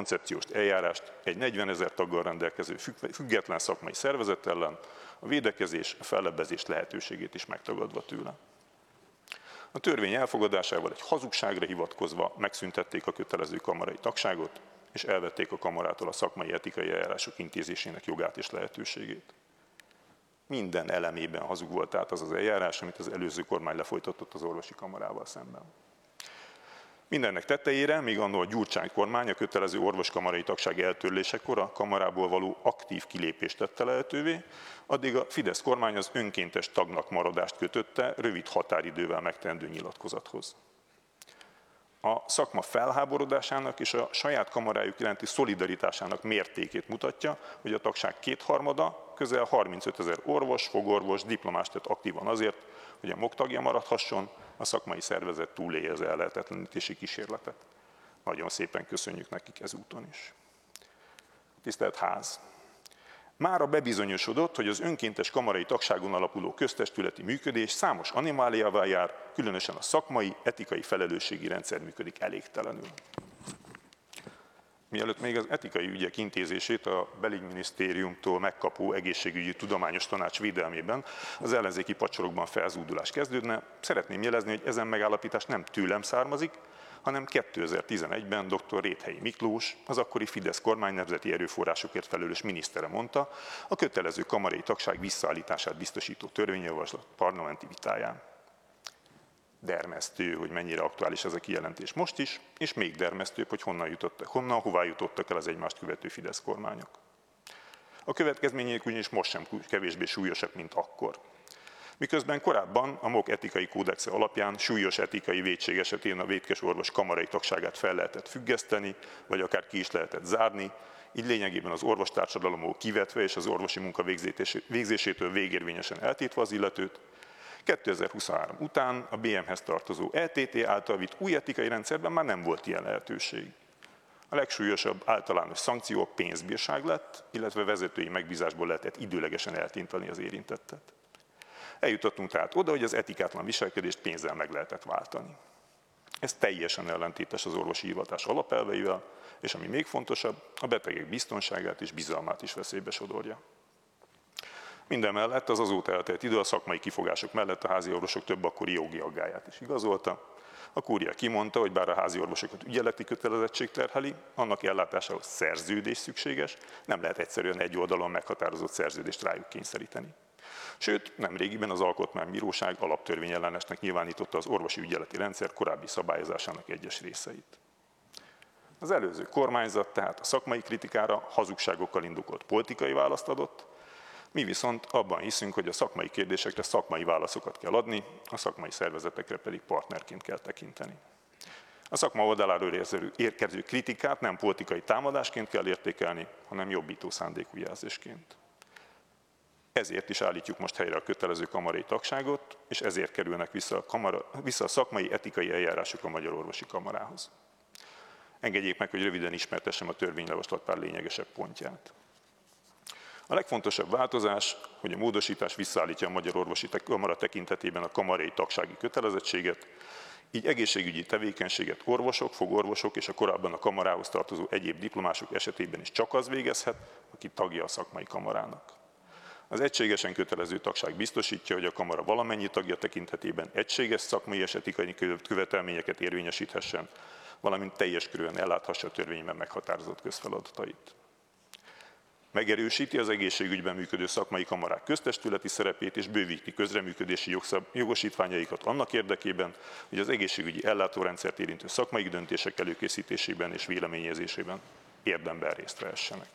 koncepciós eljárást egy 40 000 taggal rendelkező független szakmai szervezet ellen, a védekezés, a fellebbezés lehetőségét is megtagadva tőle. A törvény elfogadásával egy hazugságra hivatkozva megszüntették a kötelező kamarai tagságot, és elvették a kamarától a szakmai etikai eljárások intézésének jogát és lehetőségét. Minden elemében hazug volt tehát az az eljárás, amit az előző kormány lefolytatott az orvosi kamarával szemben. Mindennek tetejére, még annó a Gyurcsány kormány a kötelező orvoskamarai tagság eltörlésekor a kamarából való aktív kilépést tette lehetővé, addig a Fidesz kormány az önkéntes tagnak maradást kötötte rövid határidővel megteendő nyilatkozathoz. A szakma felháborodásának és a saját kamarájuk iránti szolidaritásának mértékét mutatja, hogy a tagság kétharmada, közel 35 000 orvos, fogorvos, diplomás tett aktívan azért, hogy a MOK tagja maradhasson, a szakmai szervezet túlélje az ellehetetlenítési kísérletet. Nagyon szépen köszönjük nekik ezúton is. Tisztelt Ház! Mára bebizonyosodott, hogy az önkéntes kamarai tagságon alapuló köztestületi működés számos anomáliával jár, különösen a szakmai, etikai felelősségi rendszer működik elégtelenül. Mielőtt még az etikai ügyek intézését a belügyminisztériumtól megkapó egészségügyi tudományos tanács védelmében az ellenzéki pacsorokban felzúdulás kezdődne, szeretném jelezni, hogy ezen megállapítás nem tőlem származik, hanem 2011-ben dr. Réthelyi Miklós, az akkori Fidesz kormány nemzeti erőforrásokért felelős minisztere mondta a kötelező kamarai tagság visszaállítását biztosító törvényjavaslat parlamenti vitáján. Dermesztő, hogy mennyire aktuális ez a kijelentés most is, és még dermesztőbb, hogy hová jutottak el az egymást követő Fidesz kormányok. A következmények ugyanis most sem kevésbé súlyosak, mint akkor. Miközben korábban a MOK etikai kódexe alapján súlyos etikai vétség esetén a vétkes orvos kamarai tagságát fel lehetett függeszteni, vagy akár ki is lehetett zárni, így lényegében az orvostársadalomból kivetve és az orvosi munka végzésétől végérvényesen eltétve az illetőt, 2023 után a BM-hez tartozó ETT által vitt új etikai rendszerben már nem volt ilyen lehetőség. A legsúlyosabb általános szankció a pénzbírság lett, illetve vezetői megbízásból lehetett időlegesen eltintani az érintettet. Eljutottunk tehát oda, hogy az etikátlan viselkedést pénzzel meg lehetett váltani. Ez teljesen ellentétes az orvosi hivatás alapelveivel, és ami még fontosabb, a betegek biztonságát és bizalmát is veszélybe sodorja. Mindemellett az azóta eltelt idő a szakmai kifogások mellett a házi orvosok több akkori jogi aggályát is igazolta. A kúria kimondta, hogy bár a házi orvosokat ügyeleti kötelezettség terheli, annak ellátásához szerződés szükséges, nem lehet egyszerűen egy oldalon meghatározott szerződést rájuk kényszeríteni. Sőt, nemrégiben az Alkotmánybíróság alaptörvényellenesnek nyilvánította az orvosi ügyeleti rendszer korábbi szabályozásának egyes részeit. Az előző kormányzat tehát a szakmai kritikára hazugságokkal indokolt politikai választ adott, mi viszont abban hiszünk, hogy a szakmai kérdésekre szakmai válaszokat kell adni, a szakmai szervezetekre pedig partnerként kell tekinteni. A szakma oldaláról érkező kritikát nem politikai támadásként kell értékelni, hanem jobbító szándékú jelzésként. Ezért is állítjuk most helyre a kötelező kamarai tagságot, és ezért kerülnek vissza a szakmai etikai eljárások a Magyar Orvosi Kamarához. Engedjék meg, hogy röviden ismertessem a törvényjavaslat pár lényegesebb pontját. A legfontosabb változás, hogy a módosítás visszaállítja a Magyar Orvosi Kamara tekintetében a kamarai tagsági kötelezettséget, így egészségügyi tevékenységet orvosok, fogorvosok és a korábban a kamarához tartozó egyéb diplomások esetében is csak az végezhet, aki tagja a szakmai kamarának. Az egységesen kötelező tagság biztosítja, hogy a kamara valamennyi tagja tekintetében egységes szakmai és etikai követelményeket érvényesíthessen, valamint teljes körűen elláthassa a törvényben meghatározott közfeladatait. Megerősíti az egészségügyben működő szakmai kamarák köztestületi szerepét és bővíti közreműködési jogosítványaikat annak érdekében, hogy az egészségügyi ellátórendszert érintő szakmai döntések előkészítésében és véleményezésében érdemben részt vehessenek.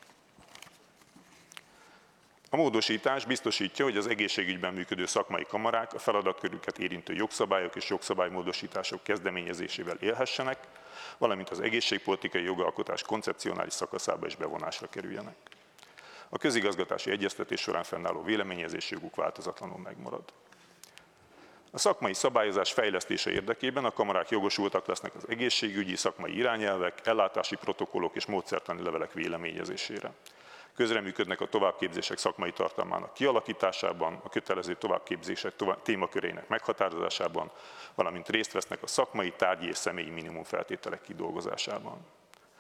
A módosítás biztosítja, hogy az egészségügyben működő szakmai kamarák a feladatkörüket érintő jogszabályok és jogszabálymódosítások kezdeményezésével élhessenek, valamint az egészségpolitikai jogalkotás koncepcionális szakaszába is bevonásra kerüljenek. A közigazgatási egyeztetés során fennálló véleményezési joguk változatlanul megmarad. A szakmai szabályozás fejlesztése érdekében a kamarák jogosultak lesznek az egészségügyi szakmai irányelvek, ellátási protokollok és módszertani levelek véleményezésére. Közreműködnek a továbbképzések szakmai tartalmának kialakításában, a kötelező továbbképzések témakörének meghatározásában, valamint részt vesznek a szakmai, tárgyi és személyi minimumfeltételek kidolgozásában.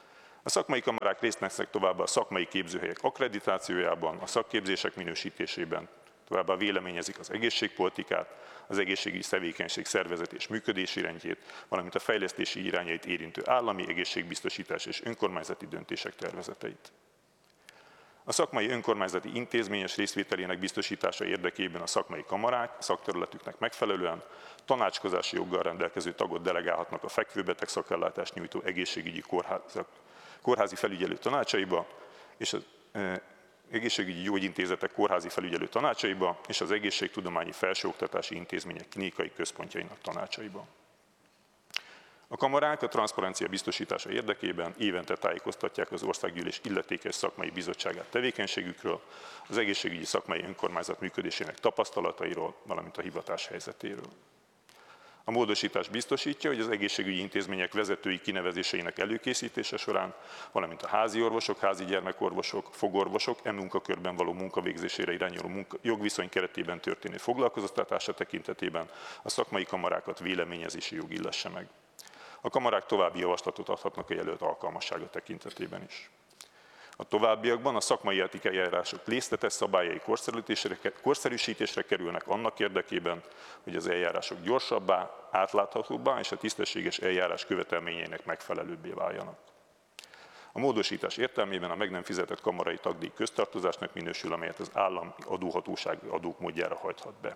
A szakmai kamarák részt vesznek továbbá a szakmai képzőhelyek akkreditációjában, a szakképzések minősítésében, továbbá véleményezik az egészségpolitikát, az egészségügyi tevékenység szervezet és működési rendjét, valamint a fejlesztési irányait érintő állami egészségbiztosítás és önkormányzati döntések tervezeteit. A szakmai önkormányzati intézményes részvételének biztosítása érdekében a szakmai kamarák szakterületüknek megfelelően tanácskozási joggal rendelkező tagot delegálhatnak a fekvőbeteg szakellátást nyújtó egészségügyi kórházi felügyelő tanácsaiba és az egészségügyi gyógyintézetek kórházi felügyelő tanácsaiba és az egészségtudományi felsőoktatási intézmények klinikai központjainak tanácsaiba. A kamarák a transzparencia biztosítása érdekében évente tájékoztatják az Országgyűlés illetékes szakmai bizottságát tevékenységükről, az egészségügyi szakmai önkormányzat működésének tapasztalatairól, valamint a hivatás helyzetéről. A módosítás biztosítja, hogy az egészségügyi intézmények vezetői kinevezéseinek előkészítése során, valamint a házi orvosok, házi gyermekorvosok, fogorvosok munkakörben való munkavégzésére irányuló jogviszony keretében történő foglalkoztatása tekintetében a szakmai kamarákat véleményezési jog illesse meg. A kamarák további javaslatot adhatnak a jelölt alkalmassága tekintetében is. A továbbiakban a szakmai etikai eljárások részletes szabályai korszerűsítésre kerülnek annak érdekében, hogy az eljárások gyorsabbá, átláthatóbbá és a tisztességes eljárás követelményeinek megfelelőbbé váljanak. A módosítás értelmében a meg nem fizetett kamarai tagdíj köztartozásnak minősül, amelyet az állami adóhatósági adók módjára hajthat be.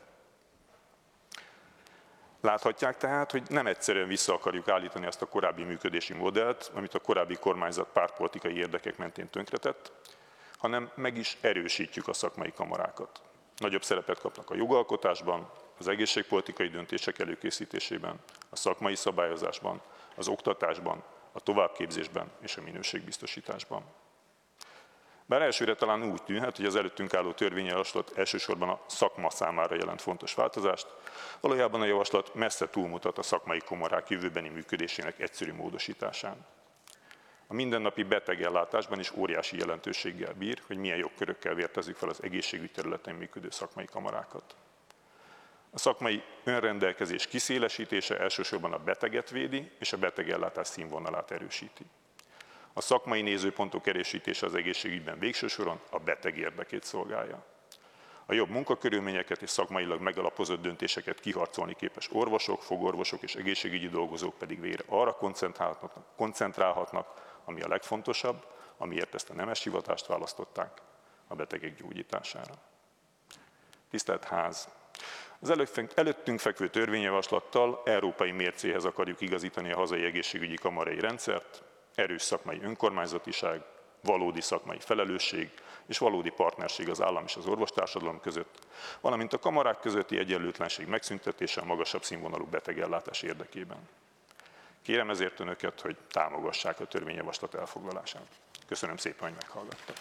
Láthatják tehát, hogy nem egyszerűen vissza akarjuk állítani azt a korábbi működési modellt, amit a korábbi kormányzat pártpolitikai érdekek mentén tönkretett, hanem meg is erősítjük a szakmai kamarákat. Nagyobb szerepet kapnak a jogalkotásban, az egészségpolitikai döntések előkészítésében, a szakmai szabályozásban, az oktatásban, a továbbképzésben és a minőségbiztosításban. Bár elsőre talán úgy tűnhet, hogy az előttünk álló törvényjavaslat elsősorban a szakma számára jelent fontos változást, valójában a javaslat messze túlmutat a szakmai kamarák jövőbeni működésének egyszerű módosításán. A mindennapi betegellátásban is óriási jelentőséggel bír, hogy milyen jogkörökkel vértezzük fel az egészségügy területen működő szakmai kamarákat. A szakmai önrendelkezés kiszélesítése elsősorban a beteget védi és a betegellátás színvonalát erősíti. A szakmai nézőpontok erősítése az egészségügyben végső soron a beteg érdekét szolgálja. A jobb munkakörülményeket és szakmailag megalapozott döntéseket kiharcolni képes orvosok, fogorvosok és egészségügyi dolgozók pedig végre arra koncentrálhatnak, ami a legfontosabb, amiért ezt a nemes hivatást választották, a betegek gyógyítására. Tisztelt Ház! Az előttünk fekvő törvényjavaslattal európai mércéhez akarjuk igazítani a hazai egészségügyi kamarai rendszert, erős szakmai önkormányzatiság, valódi szakmai felelősség és valódi partnerség az állam és az orvostársadalom között, valamint a kamarák közötti egyenlőtlenség megszüntetése a magasabb színvonalú betegellátás érdekében. Kérem ezért Önöket, hogy támogassák a törvényjavaslat elfoglalását. Köszönöm szépen, hogy meghallgattak.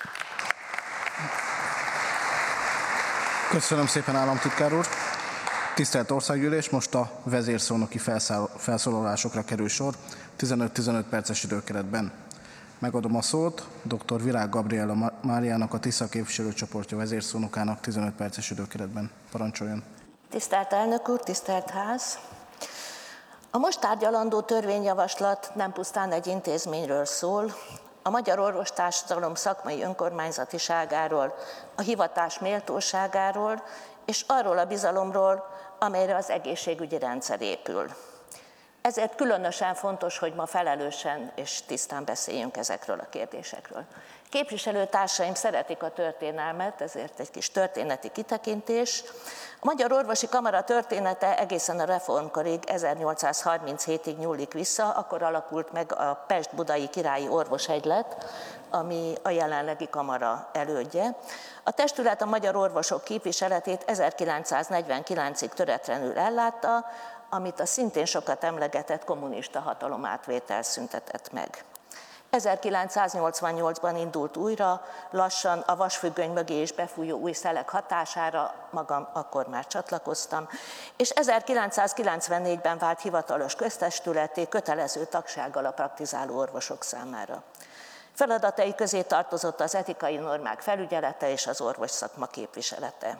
Köszönöm szépen, államtitkár úr. Tisztelt Országgyűlés, most a vezérszónoki felszólalásokra kerül sor, 15-15 perces időkeretben. Megadom a szót dr. Virág Gabriella Máriának, a Tisza képviselőcsoportja vezérszónokának 15 perces időkeretben. Parancsoljon! Tisztelt elnök úr, tisztelt ház! A most tárgyalandó törvényjavaslat nem pusztán egy intézményről szól, a magyar orvostársadalom szakmai önkormányzatiságáról, a hivatás méltóságáról és arról a bizalomról, amelyre az egészségügyi rendszer épül. Ezért különösen fontos, hogy ma felelősen és tisztán beszéljünk ezekről a kérdésekről. Képviselőtársaim szeretik a történelmet, ezért egy kis történeti kitekintés. A Magyar Orvosi Kamara története egészen a reformkorig, 1837-ig nyúlik vissza, akkor alakult meg a Pest-Budai Királyi Orvosegylet, ami a jelenlegi kamara elődje. A testület a magyar orvosok képviseletét 1949-ig töretlenül ellátta, amit a szintén sokat emlegetett kommunista hatalomátvétel szüntetett meg. 1988-ban indult újra, lassan a vasfüggöny mögé is befújó új szelek hatására, magam akkor már csatlakoztam, és 1994-ben vált hivatalos köztestületé kötelező tagsággal a praktizáló orvosok számára. Feladatai közé tartozott az etikai normák felügyelete és az orvosszakma képviselete.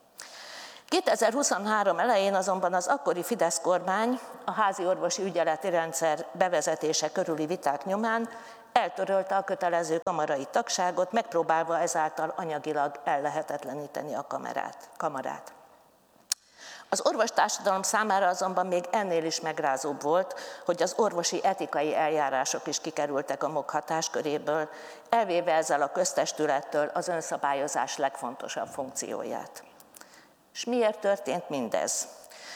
2023 elején azonban az akkori Fidesz kormány a házi orvosi ügyeleti rendszer bevezetése körüli viták nyomán eltörölte a kötelező kamarai tagságot, megpróbálva ezáltal anyagilag ellehetetleníteni a kamarát. Az orvostársadalom számára azonban még ennél is megrázóbb volt, hogy az orvosi etikai eljárások is kikerültek a MOK hatásköréből, elvéve ezzel a köztestülettől az önszabályozás legfontosabb funkcióját. És miért történt mindez?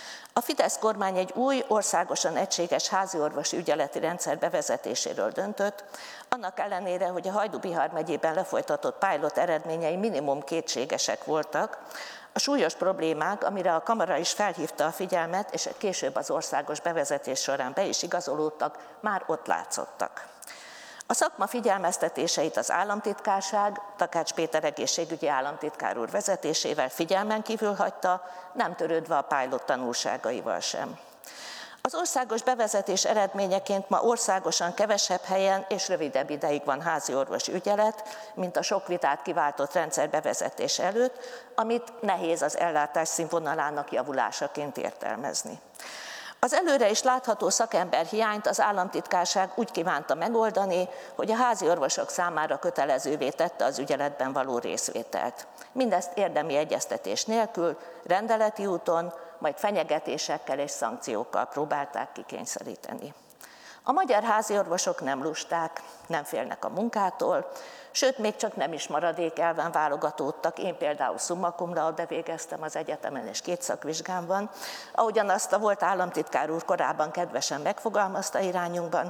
A Fidesz kormány egy új, országosan egységes háziorvosi ügyeleti rendszer bevezetéséről döntött, annak ellenére, hogy a Hajdú-Bihar megyében lefolytatott pilot eredményei minimum kétségesek voltak, a súlyos problémák, amire a kamara is felhívta a figyelmet, és később az országos bevezetés során be is igazolódtak, már ott látszottak. A szakma figyelmeztetéseit az államtitkárság, Takács Péter egészségügyi államtitkár úr vezetésével figyelmen kívül hagyta, nem törődve a pilot tanulságaival sem. Az országos bevezetés eredményeként ma országosan kevesebb helyen és rövidebb ideig van háziorvosi ügyelet, mint a sok vitát kiváltott rendszer bevezetés előtt, amit nehéz az ellátás színvonalának javulásaként értelmezni. Az előre is látható szakemberhiányt az államtitkárság úgy kívánta megoldani, hogy a háziorvosok számára kötelezővé tette az ügyeletben való részvételt. Mindezt érdemi egyeztetés nélkül, rendeleti úton, majd fenyegetésekkel és szankciókkal próbálták kikényszeríteni. A magyar háziorvosok nem lusták, nem félnek a munkától, sőt, még csak nem is maradékelven válogatódtak. Én például summa cum laude végeztem az egyetemen, és 2 szakvizsgám van. Ahogyan azt a volt államtitkár úr korábban kedvesen megfogalmazta irányunkban,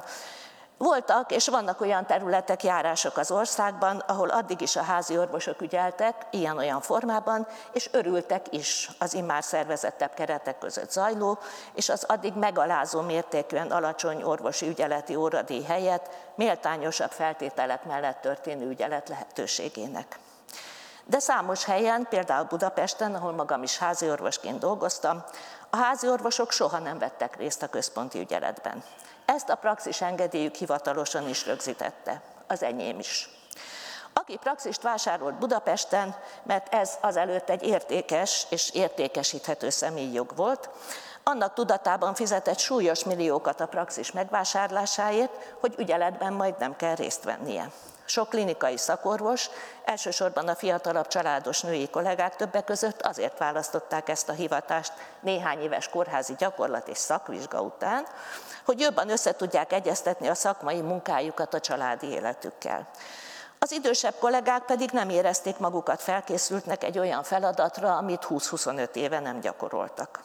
voltak és vannak olyan területek, járások az országban, ahol addig is a házi orvosok ügyeltek, ilyen-olyan formában, és örültek is az immár szervezettebb keretek között zajló, és az addig megalázó mértékűen alacsony orvosi ügyeleti óradíj helyett méltányosabb feltételek mellett történő ügyelet lehetőségének. De számos helyen, például Budapesten, ahol magam is háziorvosként dolgoztam, a háziorvosok soha nem vettek részt a központi ügyeletben. Ezt a praxis engedélyük hivatalosan is rögzítette, az enyém is. Aki praxist vásárolt Budapesten, mert ez azelőtt egy értékes és értékesíthető személyjog volt, annak tudatában fizetett súlyos milliókat a praxis megvásárlásáért, hogy ügyeletben majd nem kell részt vennie. Sok klinikai szakorvos, elsősorban a fiatalabb családos női kollégák többek között azért választották ezt a hivatást néhány éves kórházi gyakorlat és szakvizsga után, hogy jobban összetudják egyeztetni a szakmai munkájukat a családi életükkel. Az idősebb kollégák pedig nem érezték magukat felkészültnek egy olyan feladatra, amit 20-25 éve nem gyakoroltak.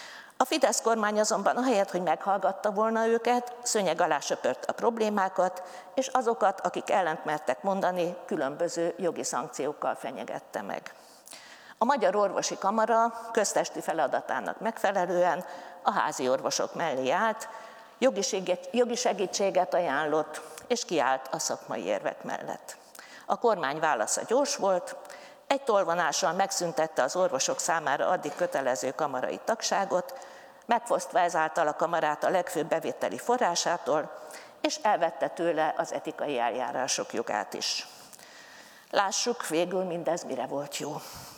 A Fidesz kormány azonban ahelyett, hogy meghallgatta volna őket, szőnyeg alá söpört a problémákat, és azokat, akik ellent mertek mondani, különböző jogi szankciókkal fenyegette meg. A Magyar Orvosi Kamara köztesti feladatának megfelelően a házi orvosok mellé állt, jogi segítséget ajánlott, és kiállt a szakmai érvek mellett. A kormány válasza gyors volt, egy tolvonással megszüntette az orvosok számára addig kötelező kamarai tagságot, megfosztva ezáltal a kamarát a legfőbb bevételi forrásától, és elvette tőle az etikai eljárások jogát is. Lássuk végül mindez mire volt jó.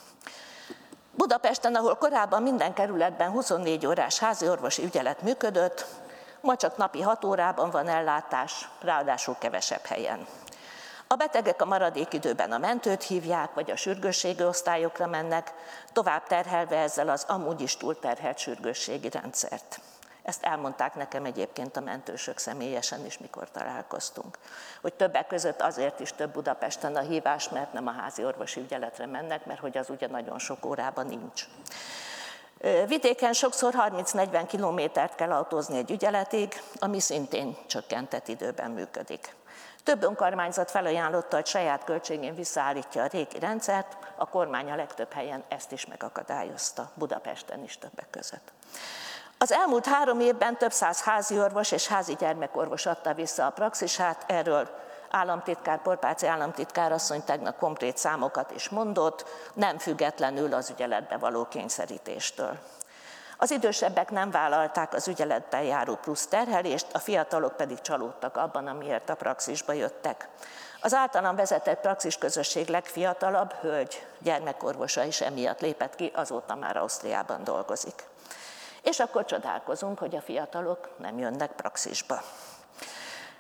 Budapesten, ahol korábban minden kerületben 24 órás háziorvosi ügyelet működött, ma csak napi 6 órában van ellátás, ráadásul kevesebb helyen. A betegek a maradék időben a mentőt hívják, vagy a sürgősségi osztályokra mennek, tovább terhelve ezzel az amúgy is túlterhelt sürgősségi rendszert. Ezt elmondták nekem egyébként a mentősök személyesen is, mikor találkoztunk. Hogy többek között azért is több Budapesten a hívás, mert nem a házi orvosi ügyeletre mennek, mert hogy az ugye nagyon sok órában nincs. Vidéken sokszor 30-40 kilométert kell autózni egy ügyeletig, ami szintén csökkentett időben működik. Több önkormányzat felajánlotta, hogy saját költségén visszaállítja a régi rendszert, a kormány a legtöbb helyen ezt is megakadályozta, Budapesten is többek között. Az elmúlt 3 évben több száz háziorvos és házi gyermekorvos adta vissza a praxisát, erről Porpáci államtitkár asszony tegnap konkrét számokat is mondott, nem függetlenül az ügyeletbe való kényszerítéstől. Az idősebbek nem vállalták az ügyeletben járó plusz terhelést, a fiatalok pedig csalódtak abban, amiért a praxisba jöttek. Az általam vezetett praxis közösség legfiatalabb hölgy gyermekorvosa is emiatt lépett ki, azóta már Ausztriában dolgozik. És akkor csodálkozunk, hogy a fiatalok nem jönnek praxisba.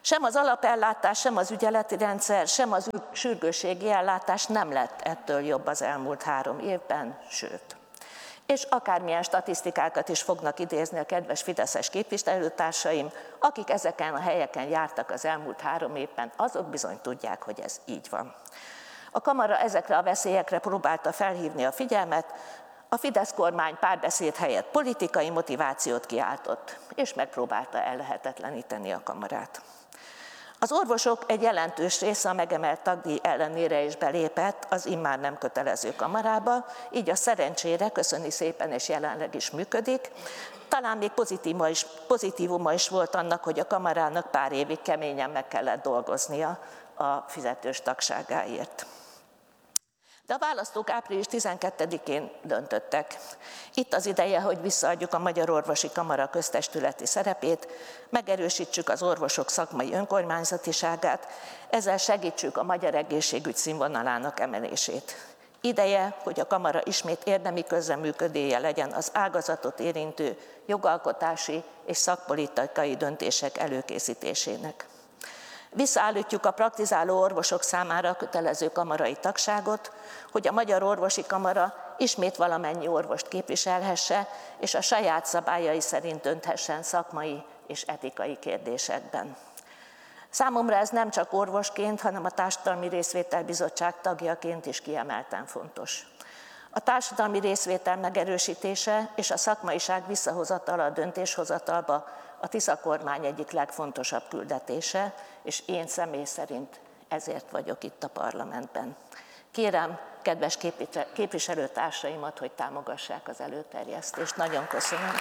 Sem az alapellátás, sem az ügyeleti rendszer, sem az sürgősségi ellátás nem lett ettől jobb az elmúlt 3 évben, sőt. És akármilyen statisztikákat is fognak idézni a kedves fideszes képviselőtársaim, akik ezeken a helyeken jártak az elmúlt 3 évben, azok bizony tudják, hogy ez így van. A kamara ezekre a veszélyekre próbálta felhívni a figyelmet, a Fidesz kormány párbeszéd helyett politikai motivációt kiáltott, és megpróbálta ellehetetleníteni a kamarát. Az orvosok egy jelentős része a megemelt tagdíj ellenére is belépett az immár nem kötelező kamarába, így a szerencsére, köszöni szépen, és jelenleg is működik. Talán még pozitívuma is volt annak, hogy a kamarának pár évig keményen meg kellett dolgoznia a fizetős tagságáért. De a választók április 12-én döntöttek. Itt az ideje, hogy visszaadjuk a Magyar Orvosi Kamara köztestületi szerepét, megerősítsük az orvosok szakmai önkormányzatiságát, ezzel segítsük a magyar egészségügy színvonalának emelését. Ideje, hogy a kamara ismét érdemi közreműködője legyen az ágazatot érintő jogalkotási és szakpolitikai döntések előkészítésének. Visszaállítjuk a praktizáló orvosok számára a kötelező kamarai tagságot, hogy a Magyar Orvosi Kamara ismét valamennyi orvost képviselhesse, és a saját szabályai szerint dönthessen szakmai és etikai kérdésekben. Számomra ez nem csak orvosként, hanem a Társadalmi Részvételbizottság tagjaként is kiemelten fontos. A társadalmi részvétel megerősítése és a szakmaiság visszahozatala a döntéshozatalba a Tisza kormány egyik legfontosabb küldetése, és én személy szerint ezért vagyok itt a parlamentben. Kérem kedves képviselőtársaimat, hogy támogassák az előterjesztést. Nagyon köszönöm.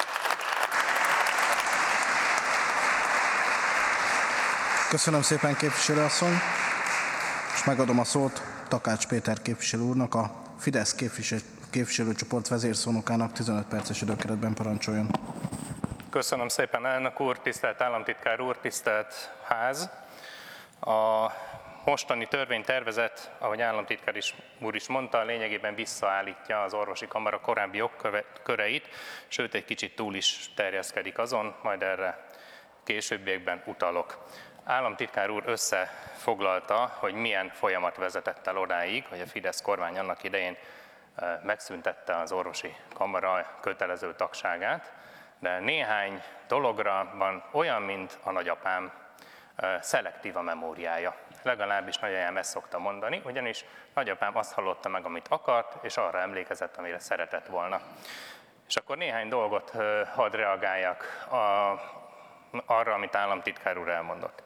Köszönöm szépen, képviselőasszony, és megadom a szót Takács Péter képviselő úrnak, a Fidesz képviselőcsoport vezérszónokának. 15 perces időkeretben parancsoljon. Köszönöm szépen, elnök úr, tisztelt államtitkár úr, tisztelt ház! A mostani törvénytervezet, ahogy államtitkár úr is mondta, lényegében visszaállítja az orvosi kamara korábbi jogköreit, sőt egy kicsit túl is terjeszkedik azon, majd erre későbbiekben utalok. Államtitkár úr összefoglalta, hogy milyen folyamat vezetett el odáig, hogy a Fidesz kormány annak idején megszüntette az orvosi kamara kötelező tagságát, de néhány dologra van olyan, mint a nagyapám, szelektív a memóriája. Legalábbis nagyanyám ezt szokta mondani, ugyanis nagyapám azt hallotta meg, amit akart, és arra emlékezett, amire szeretett volna. És akkor néhány dolgot hadd reagáljak arra, amit államtitkár úr elmondott.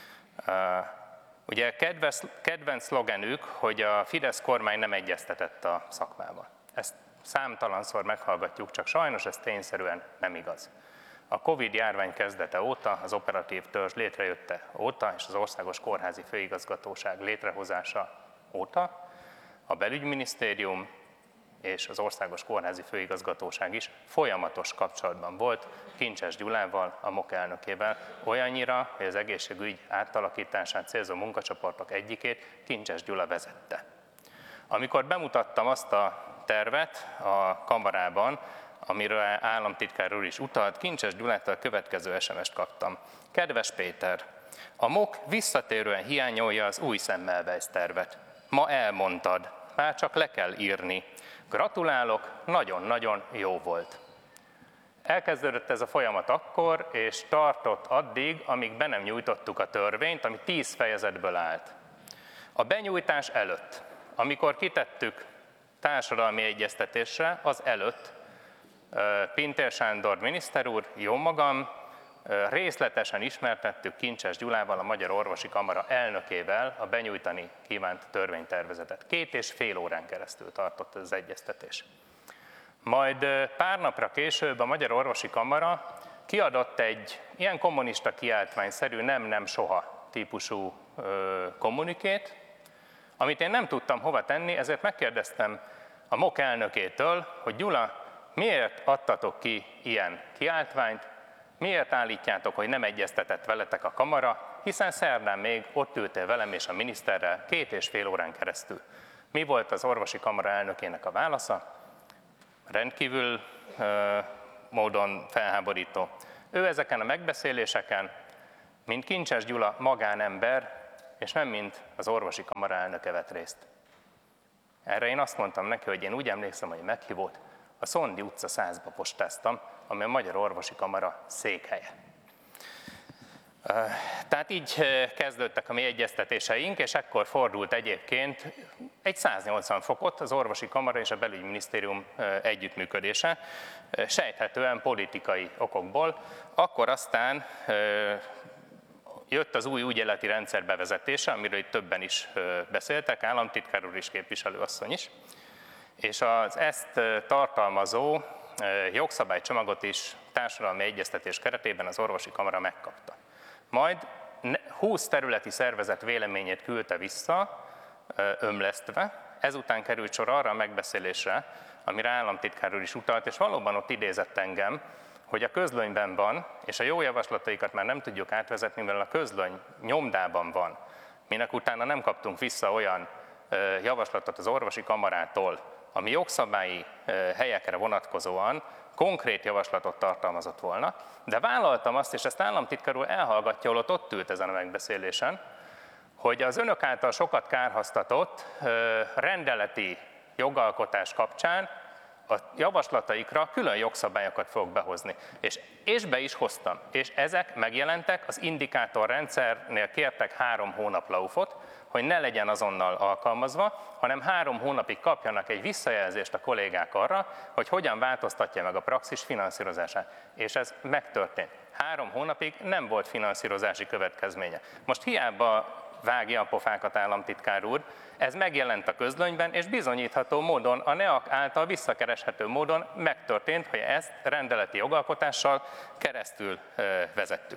Ugye kedvenc szlogenük, hogy a Fidesz kormány nem egyeztetett a szakmával. Ezt számtalanszor meghallgatjuk, csak sajnos ez tényszerűen nem igaz. A Covid-járvány kezdete óta, az operatív törzs létrejötte óta, és az Országos Kórházi Főigazgatóság létrehozása óta a Belügyminisztérium és az Országos Kórházi Főigazgatóság is folyamatos kapcsolatban volt Kincses Gyulával, a MOK elnökével, olyannyira, hogy az egészségügy átalakítását célzó munkacsoportok egyikét Kincses Gyula vezette. Amikor bemutattam azt a tervet a kamarában, amiről államtitkár úr is utalt, Kincses Gyulától a következő SMS-t kaptam. Kedves Péter, a MOK visszatérően hiányolja az új Semmelweis tervet. Ma elmondtad, már csak le kell írni. Gratulálok, nagyon-nagyon jó volt. Elkezdődött ez a folyamat akkor, és tartott addig, amíg be nem nyújtottuk a törvényt, ami 10 fejezetből állt. A benyújtás előtt, amikor kitettük társadalmi egyeztetésre, az előtt Pintér Sándor miniszter úr, jó magam, részletesen ismertettük Kincses Gyulával, a Magyar Orvosi Kamara elnökével a benyújtani kívánt törvénytervezetet. 2,5 órán keresztül tartott az egyeztetés. Majd pár napra később a Magyar Orvosi Kamara kiadott egy ilyen kommunista kiáltványszerű nem soha típusú kommunikét, amit én nem tudtam hova tenni, ezért megkérdeztem a MOK elnökétől, hogy Gyula, miért adtatok ki ilyen kiáltványt, miért állítjátok, hogy nem egyeztetett veletek a kamara, hiszen szerdán még ott ültél velem és a miniszterrel 2,5 órán keresztül. Mi volt az orvosi kamara elnökének a válasza? Rendkívül módon felháborító. Ő ezeken a megbeszéléseken mint Kincses Gyula magánember, és nem mint az orvosi kamara elnöke vett részt. Erre én azt mondtam neki, hogy én úgy emlékszem, hogy meghívott, a Szondi utca 100-ba postáztam, ami a Magyar Orvosi Kamara székhelye. Tehát így kezdődtek a mi egyeztetéseink, és ekkor fordult egyébként egy 180 fokot az orvosi kamara és a belügyminisztérium együttműködése, sejthetően politikai okokból. Akkor aztán jött az új ügyeleti rendszer bevezetése, amiről itt többen is beszéltek, államtitkár úr és képviselőasszony is, és az ezt tartalmazó jogszabálycsomagot is társadalmi egyeztetés keretében az orvosi kamara megkapta. Majd 20 területi szervezet véleményét küldte vissza, ömlesztve, ezután került sor arra a megbeszélésre, amire államtitkár úr is utalt, és valóban ott idézett engem, hogy a közlönyben van, és a jó javaslataikat már nem tudjuk átvezetni, mivel a közlöny nyomdában van, minek utána nem kaptunk vissza olyan javaslatot az orvosi kamarától, ami jogszabályi helyekre vonatkozóan konkrét javaslatot tartalmazott volna, de vállaltam azt, és ezt államtitkár úr elhallgatja, holott ott ült ezen a megbeszélésen, hogy az önök által sokat kárhoztatott rendeleti jogalkotás kapcsán a javaslataikra külön jogszabályokat fogok behozni. És be is hoztam. És ezek megjelentek, az indikátorrendszernél kértek 3 hónap laufot, hogy ne legyen azonnal alkalmazva, hanem 3 hónapig kapjanak egy visszajelzést a kollégák arra, hogy hogyan változtatja meg a praxis finanszírozását. És ez megtörtént. 3 hónapig nem volt finanszírozási következménye. Most hiába vágja a pofákat államtitkár úr, ez megjelent a közlönyben, és bizonyítható módon, a NEAK által visszakereshető módon megtörtént, hogy ezt rendeleti jogalkotással keresztül vezettük.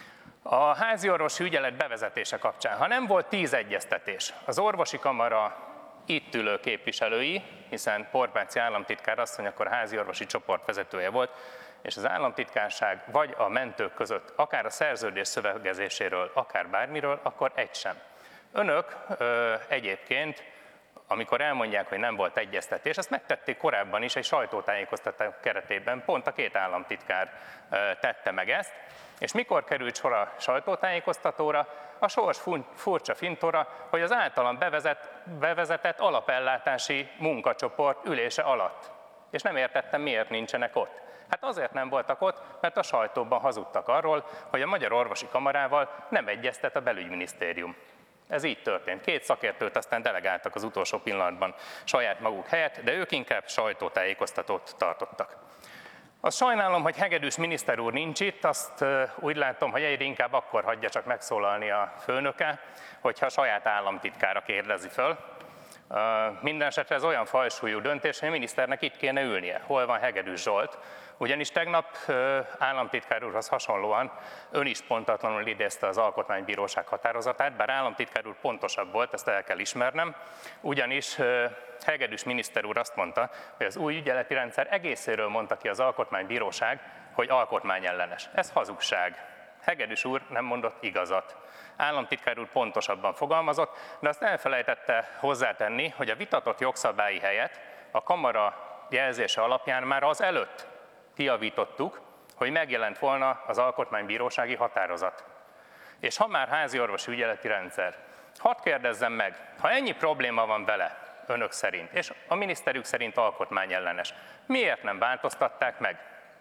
A háziorvosi ügyelet bevezetése kapcsán, ha nem volt 10 egyeztetés, az orvosi kamara itt ülő képviselői, hiszen Porbácsi államtitkár asszony akkor a háziorvosi csoport vezetője volt, és az államtitkárság vagy a mentők között, akár a szerződés szövegezéséről, akár bármiről, akkor egy sem. Önök egyébként, amikor elmondják, hogy nem volt egyeztetés, ezt megtették korábban is egy sajtótájékoztató keretében, pont a 2 államtitkár tette meg ezt, és mikor került sor a sajtótájékoztatóra? A sors furcsa fintora, hogy az általam bevezetett alapellátási munkacsoport ülése alatt. És nem értettem, miért nincsenek ott. Hát azért nem voltak ott, mert a sajtóban hazudtak arról, hogy a Magyar Orvosi Kamarával nem egyeztet a belügyminisztérium. Ez így történt. 2 szakértőt aztán delegáltak az utolsó pillanatban saját maguk helyett, de ők inkább sajtótájékoztatót tartottak. Azt sajnálom, hogy Hegedűs miniszter úr nincs itt, azt úgy látom, hogy egyre inkább akkor hagyja csak megszólalni a főnöke, hogyha a saját államtitkára kérdezi föl. Mindenesetre ez olyan fajsúlyú döntés, hogy a miniszternek itt kéne ülnie. Hol van Hegedűs Zsolt? Ugyanis tegnap államtitkár úrhoz hasonlóan ön is pontatlanul idézte az Alkotmánybíróság határozatát, bár államtitkár úr pontosabb volt, ezt el kell ismernem, ugyanis Hegedűs miniszter úr azt mondta, hogy az új ügyeleti rendszer egészéről mondta ki az Alkotmánybíróság, hogy alkotmányellenes. Ez hazugság. Hegedűs úr nem mondott igazat. Államtitkár úr pontosabban fogalmazott, de azt elfelejtette hozzátenni, hogy a vitatott jogszabályi helyet a kamara jelzése alapján már az előtt kijavítottuk, hogy megjelent volna az alkotmánybírósági határozat. És ha már háziorvosi ügyeleti rendszer, hadd kérdezzem meg, ha ennyi probléma van vele önök szerint, és a miniszterük szerint alkotmányellenes, miért nem változtatták meg?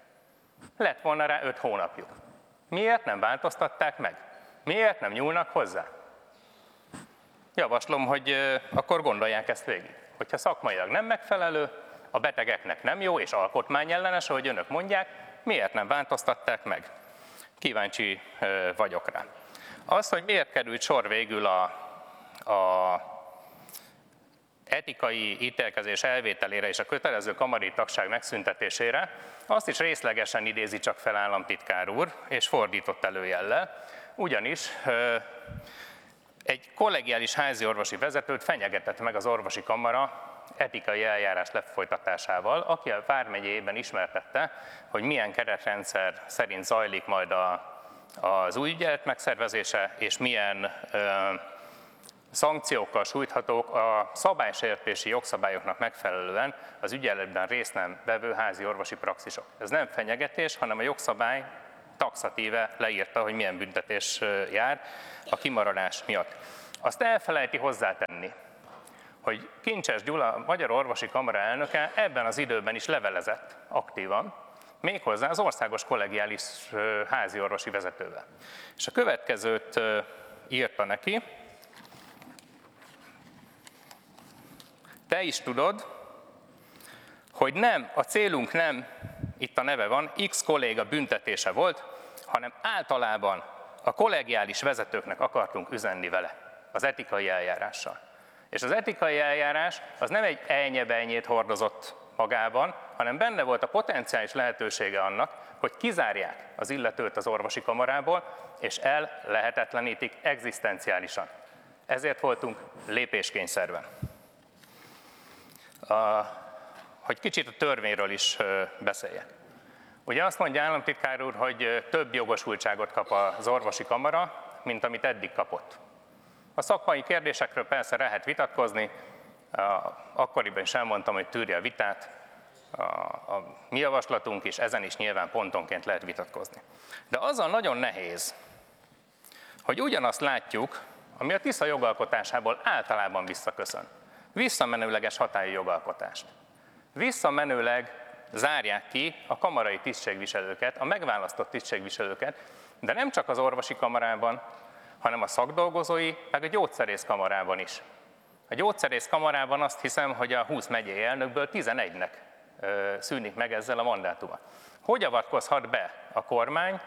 Lett volna rá 5 hónapjuk. Miért nem változtatták meg? Miért nem nyúlnak hozzá? Javaslom, hogy akkor gondolják ezt végig. Hogyha szakmailag nem megfelelő, a betegeknek nem jó és alkotmányellenes, ahogy önök mondják, miért nem változtatták meg? Kíváncsi vagyok rá. Az, hogy miért került sor végül a etikai ítélkezés elvételére és a kötelező kamari tagság megszüntetésére, azt is részlegesen idézi csak fel államtitkár úr, és fordított előjellel, ugyanis egy kollegiális háziorvosi vezetőt fenyegetett meg az orvosi kamara etikai eljárás lefolytatásával, aki a vármegyében ismertette, hogy milyen keretrendszer szerint zajlik majd az új ügyelet megszervezése, és milyen szankciókkal sújthatók a szabálysértési jogszabályoknak megfelelően az ügyeletben részt nem vevő házi orvosi praxisok. Ez nem fenyegetés, hanem a jogszabály taxatíve leírta, hogy milyen büntetés jár a kimaradás miatt. Azt elfelejti hozzátenni, hogy Kincses Gyula, a Magyar Orvosi Kamara elnöke ebben az időben is levelezett aktívan, méghozzá az országos kollegiális háziorvosi vezetővel. És a következőt írta neki: te is tudod, hogy nem, a célunk nem, itt a neve van, X kolléga büntetése volt, hanem általában a kollegiális vezetőknek akartunk üzenni vele, az etikai eljárással. És az etikai eljárás az nem egy ejnye-bejnyét hordozott magában, hanem benne volt a potenciális lehetősége annak, hogy kizárják az illetőt az orvosi kamarából, és ellehetetlenítik egzisztenciálisan. Ezért voltunk lépéskényszerben. Hogy kicsit a törvényről is beszéljek. Ugye azt mondja államtitkár úr, hogy több jogosultságot kap az orvosi kamara, mint amit eddig kapott. A szakmai kérdésekről persze lehet vitatkozni, akkoriban is elmondtam, hogy tűrje a vitát, a mi javaslatunk is, ezen is nyilván pontonként lehet vitatkozni. De azzal nagyon nehéz, hogy ugyanazt látjuk, ami a Tisza jogalkotásából általában visszaköszön. Visszamenőleges hatályú jogalkotást. Visszamenőleg zárják ki a kamarai tisztségviselőket, a megválasztott tisztségviselőket, de nem csak az orvosi kamarában, hanem a szakdolgozói, meg a gyógyszerész kamarában is. A gyógyszerész kamarában azt hiszem, hogy a 20 megyei elnökből 11-nek szűnik meg ezzel a mandátuma. Hogy avatkozhat be a kormány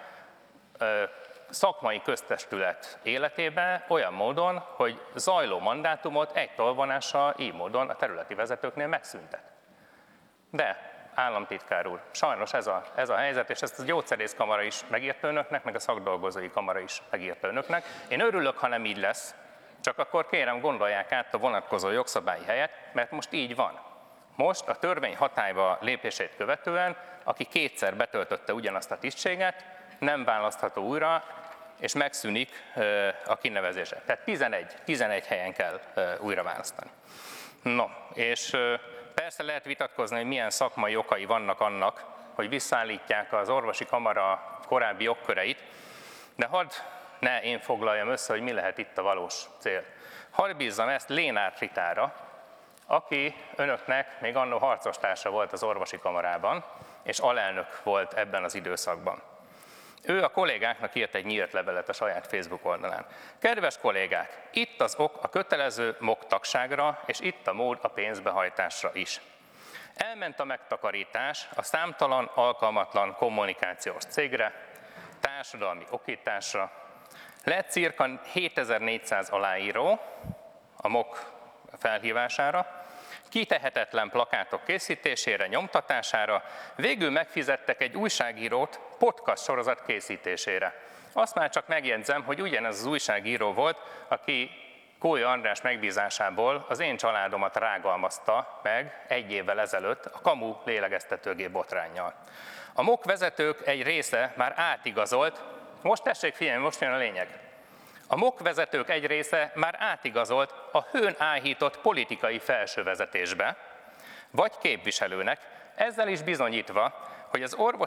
szakmai köztestület életébe olyan módon, hogy zajló mandátumot egy tolvonással így módon a területi vezetőknél megszüntet? De, államtitkár úr, sajnos ez a helyzet, és ezt a gyógyszerész kamara is megírta önöknek, meg a szakdolgozói kamara is megírta önöknek. Én örülök, ha nem így lesz, csak akkor kérem, gondolják át a vonatkozó jogszabályi helyet, mert most így van. Most a törvény hatályba lépését követően, aki kétszer betöltötte ugyanazt a tisztséget, nem választható újra, és megszűnik a kinevezése. Tehát 11 helyen kell újra választani. No, és persze lehet vitatkozni, hogy milyen szakmai okai vannak annak, hogy visszaállítják az orvosi kamara korábbi jogköreit, de hadd ne én foglaljam össze, hogy mi lehet itt a valós cél. Hadd bízzam ezt Lénárd Ritára, aki önöknek még annó harcostársa volt az orvosi kamarában, és alelnök volt ebben az időszakban. Ő a kollégáknak írt egy nyílt levelet a saját Facebook oldalán. Kedves kollégák, itt az ok a kötelező MOK tagságra, és itt a mód a pénzbehajtásra is. Elment a megtakarítás a számtalan alkalmatlan kommunikációs cégre, társadalmi okításra, lett cirka 7400 aláíró a MOK felhívására, kitehetetlen plakátok készítésére, nyomtatására, végül megfizettek egy újságírót podcast sorozat készítésére. Azt már csak megjegyzem, hogy ugyanez az újságíró volt, aki Kólya András megbízásából az én családomat rágalmazta meg 1 évvel ezelőtt a Kamu lélegeztetőgép botránnyal. A MOK vezetők egy része már átigazolt, most tessék figyelni, most jön a lényeg. A MOK vezetők egy része már átigazolt a hőn áhított politikai felsővezetésbe, vagy képviselőnek, ezzel is bizonyítva, hogy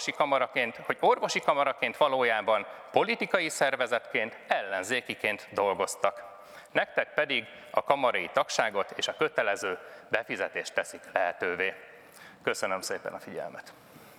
orvosi kamaraként valójában politikai szervezetként, ellenzékiként dolgoztak. Nektek pedig a kamarai tagságot és a kötelező befizetést teszik lehetővé. Köszönöm szépen a figyelmet.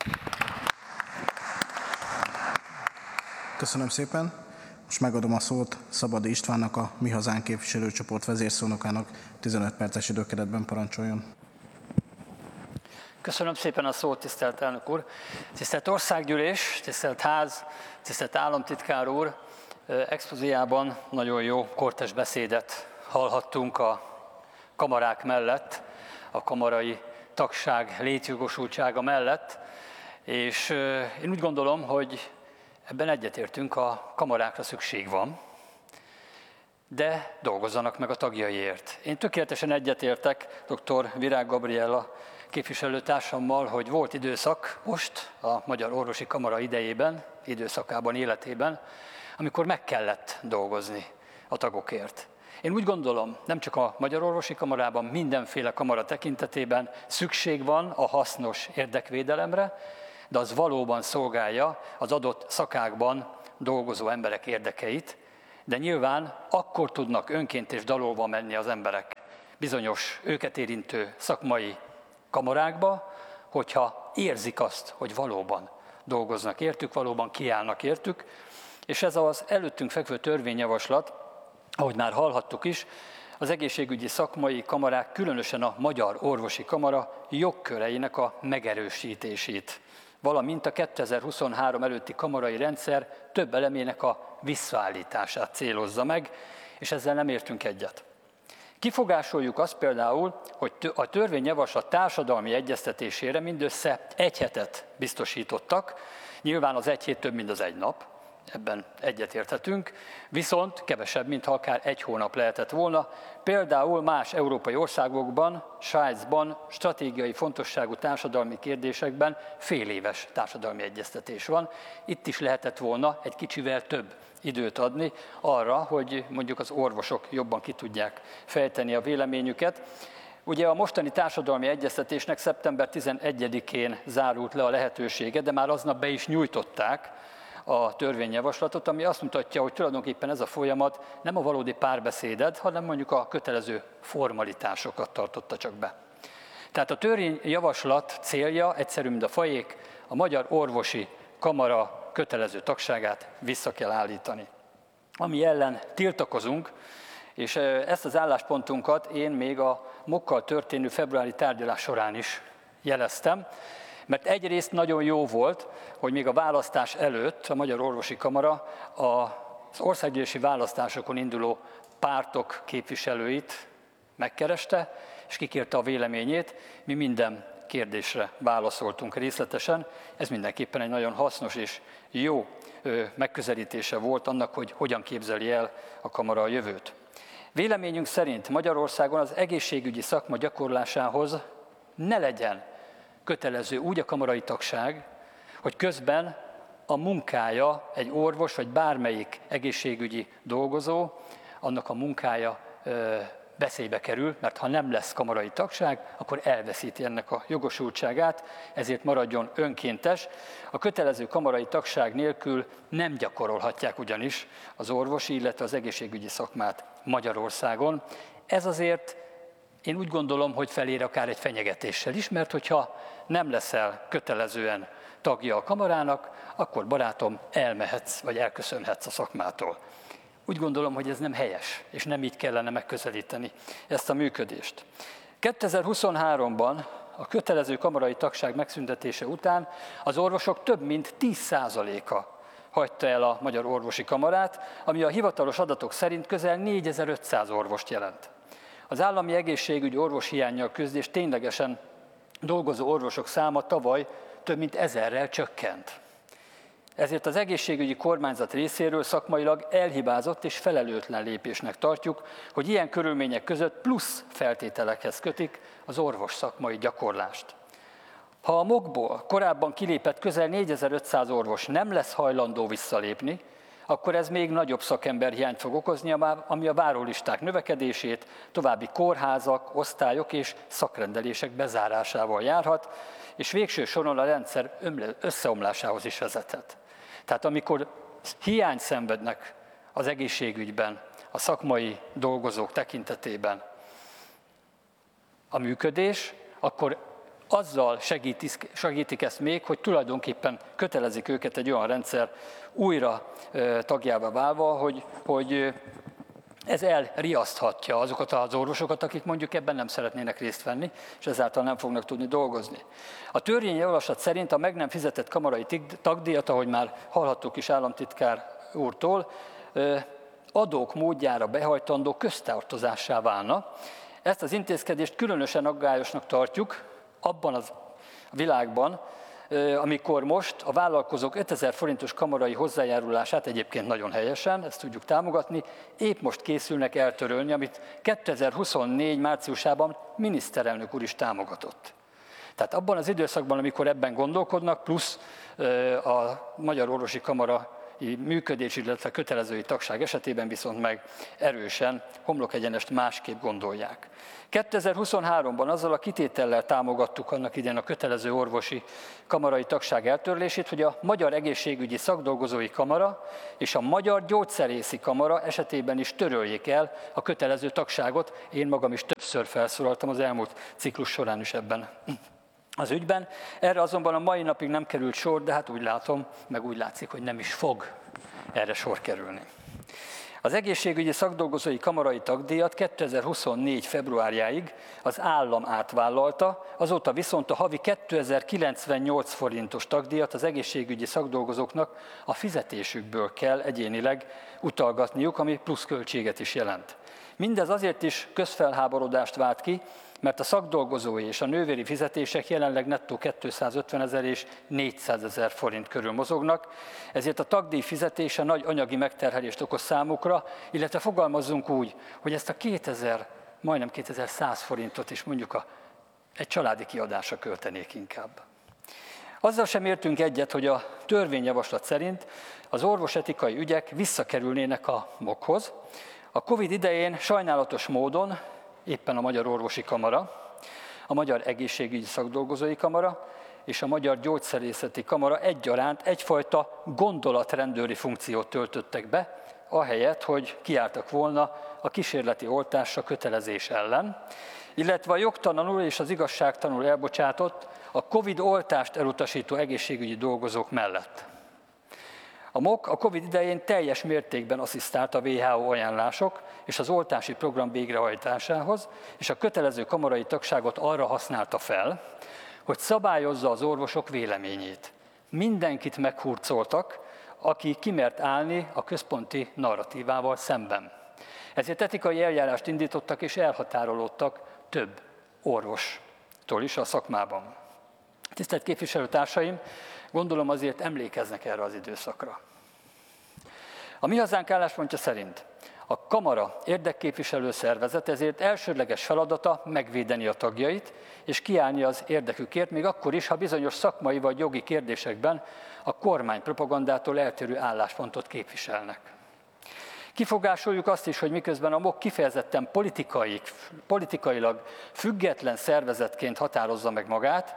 Köszönöm szépen. Most megadom a szót Szabadi Istvánnak, a Mi Hazánk képviselőcsoport vezérszónokának. 15 perces időkeretben parancsoljon. Köszönöm szépen a szót, tisztelt elnök úr. Tisztelt Országgyűlés, tisztelt Ház, tisztelt államtitkár úr. Expozíjában nagyon jó kortes beszédet hallhattunk a kamarák mellett, a kamarai tagság létjogosultsága mellett, és én úgy gondolom, hogy ebben egyetértünk, a kamarákra szükség van, de dolgozzanak meg a tagjaiért. Én tökéletesen egyetértek dr. Virág Gabriella képviselőtársammal, hogy volt időszak most a Magyar Orvosi Kamara idejében, időszakában, életében, amikor meg kellett dolgozni a tagokért. Én úgy gondolom, nem csak a Magyar Orvosi Kamarában, mindenféle kamara tekintetében szükség van a hasznos érdekvédelemre, de az valóban szolgálja az adott szakákban dolgozó emberek érdekeit, de nyilván akkor tudnak önként és dalolva menni az emberek bizonyos őket érintő szakmai kamarákba, hogyha érzik azt, hogy valóban dolgoznak értük, valóban kiállnak értük, és ez az előttünk fekvő törvényjavaslat, ahogy már hallhattuk is, az egészségügyi szakmai kamarák, különösen a Magyar Orvosi Kamara jogköreinek a megerősítését, valamint a 2023 előtti kamarai rendszer több elemének a visszaállítását célozza meg, és ezzel nem értünk egyet. Kifogásoljuk azt például, hogy a törvényjavaslat társadalmi egyeztetésére mindössze 1 hetet biztosítottak, nyilván az 1 hét több, mint az 1 nap, ebben egyetérthetünk, viszont kevesebb, mint ha akár 1 hónap lehetett volna. Például más európai országokban, Svájcban stratégiai fontosságú társadalmi kérdésekben féléves társadalmi egyeztetés van. Itt is lehetett volna egy kicsivel több időt adni arra, hogy mondjuk az orvosok jobban ki tudják fejteni a véleményüket. Ugye a mostani társadalmi egyeztetésnek szeptember 11-én zárult le a lehetősége, de már aznap be is nyújtották a törvényjavaslatot, ami azt mutatja, hogy tulajdonképpen ez a folyamat nem a valódi párbeszédet, hanem mondjuk a kötelező formalitásokat tartotta csak be. Tehát a törvényjavaslat célja egyszerű, mint a fajék, a Magyar Orvosi Kamara kötelező tagságát vissza kell állítani. Ami ellen tiltakozunk, és ezt az álláspontunkat én még a MOK-kal történő februári tárgyalás során is jeleztem, mert egyrészt nagyon jó volt, hogy még a választás előtt a Magyar Orvosi Kamara az országgyűlési választásokon induló pártok képviselőit megkereste, és kikérte a véleményét. Mi minden kérdésre válaszoltunk részletesen. Ez mindenképpen egy nagyon hasznos és jó megközelítése volt annak, hogy hogyan képzeli el a kamara a jövőt. Véleményünk szerint Magyarországon az egészségügyi szakma gyakorlásához ne legyen kötelező úgy a kamarai tagság, hogy közben a munkája egy orvos vagy bármelyik egészségügyi dolgozó, annak a munkája veszélybe kerül, mert ha nem lesz kamarai tagság, akkor elveszíti ennek a jogosultságát, ezért maradjon önkéntes. A kötelező kamarai tagság nélkül nem gyakorolhatják ugyanis az orvosi, illetve az egészségügyi szakmát Magyarországon. Ez azért én úgy gondolom, hogy felér akár egy fenyegetéssel is, mert hogyha nem leszel kötelezően tagja a kamarának, akkor barátom, elmehetsz, vagy elköszönhetsz a szakmától. Úgy gondolom, hogy ez nem helyes, és nem így kellene megközelíteni ezt a működést. 2023-ban a kötelező kamarai tagság megszüntetése után az orvosok több mint 10%-a hagyta el a Magyar Orvosi Kamarát, ami a hivatalos adatok szerint közel 4500 orvost jelent. Az állami egészségügyi orvoshiánnyal küzdés ténylegesen dolgozó orvosok száma tavaly több mint 1000-rel csökkent. Ezért az egészségügyi kormányzat részéről szakmailag elhibázott és felelőtlen lépésnek tartjuk, hogy ilyen körülmények között plusz feltételekhez kötik az orvos szakmai gyakorlást. Ha a MOK-ból korábban kilépett közel 4500 orvos nem lesz hajlandó visszalépni, akkor ez még nagyobb szakemberhiányt fog okozni, ami a várólisták növekedését, további kórházak, osztályok és szakrendelések bezárásával járhat, és végső soron a rendszer összeomlásához is vezethet. Tehát amikor hiányt szenvednek az egészségügyben, a szakmai dolgozók tekintetében a működés, akkor azzal segítik ezt még, hogy tulajdonképpen kötelezik őket egy olyan rendszer újra tagjává válva, hogy ez elriaszthatja azokat az orvosokat, akik mondjuk ebben nem szeretnének részt venni, és ezáltal nem fognak tudni dolgozni. A törvényjavaslat szerint a meg nem fizetett kamarai tagdíjat, ahogy már hallhattuk is államtitkár úrtól, adók módjára behajtandó köztartozássá válna. Ezt az intézkedést különösen aggályosnak tartjuk abban a világban, amikor most a vállalkozók 5000 forintos kamarai hozzájárulását, egyébként nagyon helyesen, ezt tudjuk támogatni, épp most készülnek eltörölni, amit 2024 márciusában miniszterelnök úr is támogatott. Tehát abban az időszakban, amikor ebben gondolkodnak, plusz a Magyar Orvosi Kamara működés, illetve kötelezői tagság esetében viszont meg erősen homlokegyenest másképp gondolják. 2023-ban azzal a kitétellel támogattuk annak idején a kötelező orvosi kamarai tagság eltörlését, hogy a Magyar Egészségügyi Szakdolgozói Kamara és a Magyar Gyógyszerészi Kamara esetében is töröljék el a kötelező tagságot. Én magam is többször felszólaltam az elmúlt ciklus során is ebben az ügyben. Erre azonban a mai napig nem került sor, de hát úgy látom, meg úgy látszik, hogy nem is fog erre sor kerülni. Az egészségügyi szakdolgozói kamarai tagdíjat 2024. februárjáig az állam átvállalta, azóta viszont a havi 2098 forintos tagdíjat az egészségügyi szakdolgozóknak a fizetésükből kell egyénileg utalgatniuk, ami plusz költséget is jelent. Mindez azért is közfelháborodást vált ki, mert a szakdolgozói és a nővéri fizetések jelenleg nettó 250 000 és 400 000 forint körül mozognak, ezért a tagdíj fizetése nagy anyagi megterhelést okoz számukra, illetve fogalmazzunk úgy, hogy ezt a 2000, majdnem 2100 forintot is mondjuk egy családi kiadásra költenék inkább. Azzal sem értünk egyet, hogy a törvényjavaslat szerint az orvosetikai ügyek visszakerülnének a MOK-hoz. A Covid idején sajnálatos módon éppen a Magyar Orvosi Kamara, a Magyar Egészségügyi Szakdolgozói Kamara és a Magyar Gyógyszerészeti Kamara egyaránt egyfajta gondolatrendőri funkciót töltöttek be, ahelyett, hogy kiálltak volna a kísérleti oltásra kötelezés ellen, illetve a jogtalanul és az igazságtalanul elbocsátott, a Covid oltást elutasító egészségügyi dolgozók mellett. A MOK a Covid idején teljes mértékben asszisztált a WHO ajánlások és az oltási program végrehajtásához, és a kötelező kamarai tagságot arra használta fel, hogy szabályozza az orvosok véleményét. Mindenkit meghurcoltak, aki kimert állni a központi narratívával szemben. Ezért etikai eljárást indítottak és elhatárolódtak több orvostól is a szakmában. Tisztelt képviselőtársaim, gondolom azért emlékeznek erre az időszakra. A Mi Hazánk álláspontja szerint a kamara érdekképviselő szervezet, ezért elsődleges feladata megvédeni a tagjait és kiállni az érdekükért, még akkor is, ha bizonyos szakmai vagy jogi kérdésekben a kormány propagandától eltérő álláspontot képviselnek. Kifogásoljuk azt is, hogy miközben a MOK kifejezetten politikailag független szervezetként határozza meg magát,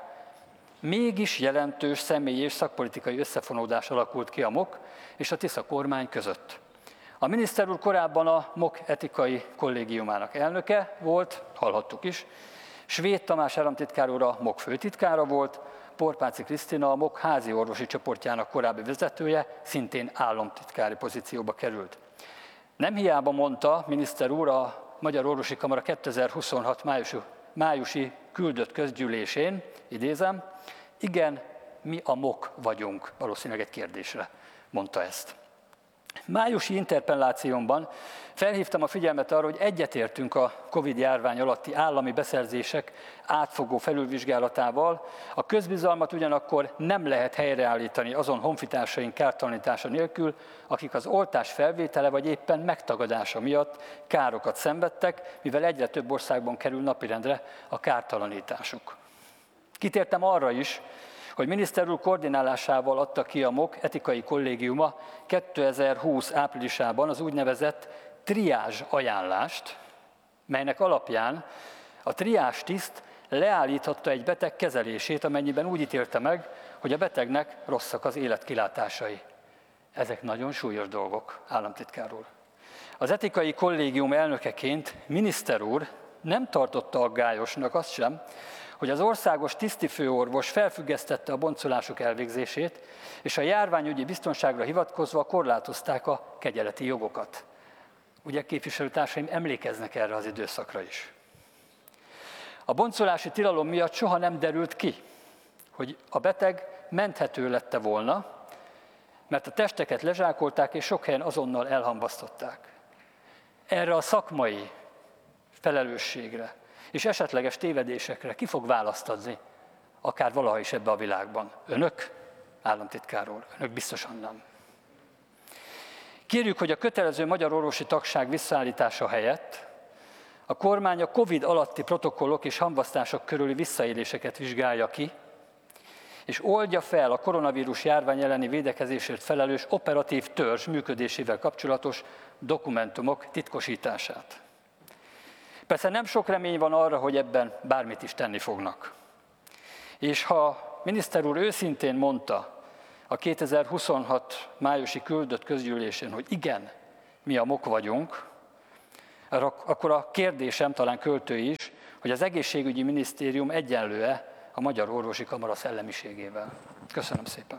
mégis jelentős személyi és szakpolitikai összefonódás alakult ki a MOK és a Tisza kormány között. A miniszter úr korábban a MOK etikai kollégiumának elnöke volt, hallhattuk is, Svéd Tamás államtitkár úr a MOK főtitkára volt, Porpáci Krisztina a MOK házi orvosi csoportjának korábbi vezetője, szintén államtitkári pozícióba került. Nem hiába mondta miniszter úr a Magyar Orvosi Kamara 2026 májusi küldött közgyűlésén, idézem, igen, mi a MOK vagyunk, valószínűleg egy kérdésre mondta ezt. Májusi interpellációmban felhívtam a figyelmet arra, hogy egyetértünk a Covid-járvány alatti állami beszerzések átfogó felülvizsgálatával, a közbizalmat ugyanakkor nem lehet helyreállítani azon honfitársaink kártalanítása nélkül, akik az oltás felvétele vagy éppen megtagadása miatt károkat szenvedtek, mivel egyre több országban kerül napirendre a kártalanításuk. Kitértem arra is, hogy miniszter úr koordinálásával adta ki a MOK etikai kollégiuma 2020 áprilisában az úgynevezett triázs ajánlást, melynek alapján a triázs tiszt leállíthatta egy beteg kezelését, amennyiben úgy ítélte meg, hogy a betegnek rosszak az életkilátásai. Ezek nagyon súlyos dolgok, államtitkár úr. Az etikai kollégium elnökeként miniszter úr nem tartotta aggályosnak azt sem, hogy az országos tisztifőorvos felfüggesztette a boncolások elvégzését, és a járványügyi biztonságra hivatkozva korlátozták a kegyeleti jogokat. Ugye képviselőtársaim emlékeznek erre az időszakra is. A boncolási tilalom miatt soha nem derült ki, hogy a beteg menthető lette volna, mert a testeket lezsákolták és sok helyen azonnal elhamvasztották. Erre a szakmai felelősségre és esetleges tévedésekre ki fog választ adni, akár valaha is ebbe a világban? Önök, államtitkár úr, önök biztosan nem. Kérjük, hogy a kötelező magyar orvosi tagság visszaállítása helyett a kormány a Covid alatti protokollok és hamvasztások körüli visszaéléseket vizsgálja ki, és oldja fel a koronavírus járvány elleni védekezésért felelős operatív törzs működésével kapcsolatos dokumentumok titkosítását. Persze nem sok remény van arra, hogy ebben bármit is tenni fognak. És ha miniszter úr őszintén mondta a 2026 májusi küldött közgyűlésén, hogy igen, mi a MOK vagyunk, akkor a kérdésem talán költői is, hogy az egészségügyi minisztérium egyenlő-e a Magyar Orvosi Kamara szellemiségével. Köszönöm szépen.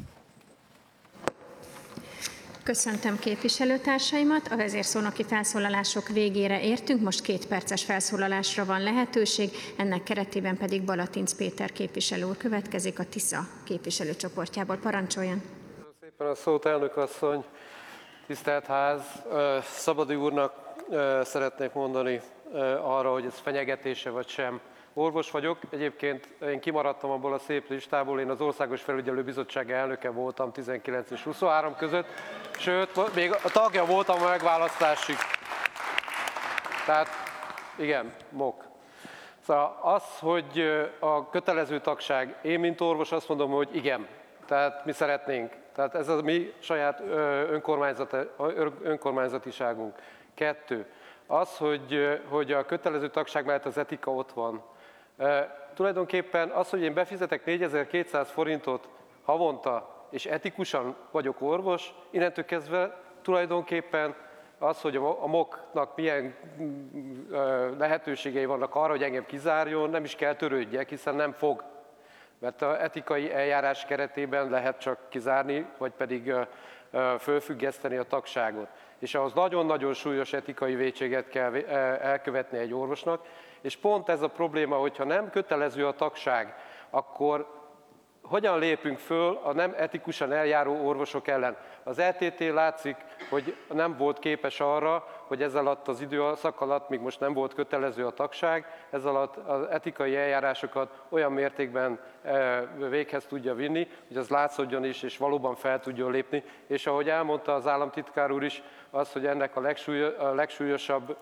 Köszöntöm képviselőtársaimat, a vezérszónoki felszólalások végére értünk, most 2 perces felszólalásra van lehetőség, ennek keretében pedig Balatinc Péter képviselő úr következik a TISZA képviselőcsoportjából. Parancsoljon! Köszönöm szépen a szót, elnök asszony, tisztelt ház! Szabadi úrnak szeretnék mondani arra, hogy ez fenyegetése vagy sem. Orvos vagyok, egyébként én kimaradtam abból a szép listából, én az Országos Felügyelőbizottság elnöke voltam 19 és 23 között, sőt, még a tagja voltam a megválasztásig. Tehát igen, MOK. Szóval az, hogy a kötelező tagság, én mint orvos azt mondom, hogy igen, tehát mi szeretnénk. Tehát ez a mi saját önkormányzatiságunk. 2. Az, hogy a kötelező tagság mellett az etika ott van. Tulajdonképpen az, hogy én befizetek 4200 forintot havonta, és etikusan vagyok orvos, innentől kezdve tulajdonképpen az, hogy a MOK-nak milyen lehetőségei vannak arra, hogy engem kizárjon, nem is kell törődjek, hiszen nem fog. Mert az etikai eljárás keretében lehet csak kizárni, vagy pedig fölfüggeszteni a tagságot. És ahhoz nagyon-nagyon súlyos etikai vétséget kell elkövetni egy orvosnak, és pont ez a probléma, hogyha nem kötelező a tagság, akkor hogyan lépünk föl a nem etikusan eljáró orvosok ellen? Az ETT látszik, hogy nem volt képes arra, hogy ez alatt az időszak alatt, míg most nem volt kötelező a tagság, ez alatt az etikai eljárásokat olyan mértékben véghez tudja vinni, hogy az látszódjon is, és valóban fel tudjon lépni. És ahogy elmondta az államtitkár úr is, az, hogy ennek a legsúlyosabb,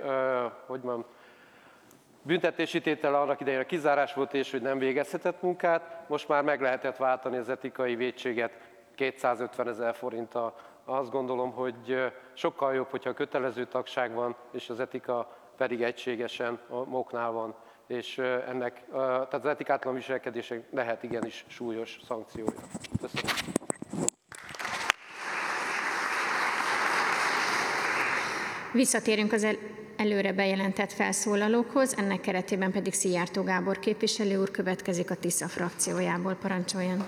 büntetési tétele annak idején a kizárás volt, és hogy nem végezhetett munkát, most már meg lehetett váltani az etikai vétséget 250 000 forinttal. Azt gondolom, hogy sokkal jobb, hogyha kötelező tagság van, és az etika pedig egységesen a MOK-nál van. És tehát az etikátlan viselkedések lehet igenis súlyos szankciója. Köszönöm. Visszatérünk az előre bejelentett felszólalókhoz, ennek keretében pedig Szijjártó Gábor képviselő úr következik a TISZA frakciójából. Parancsoljon!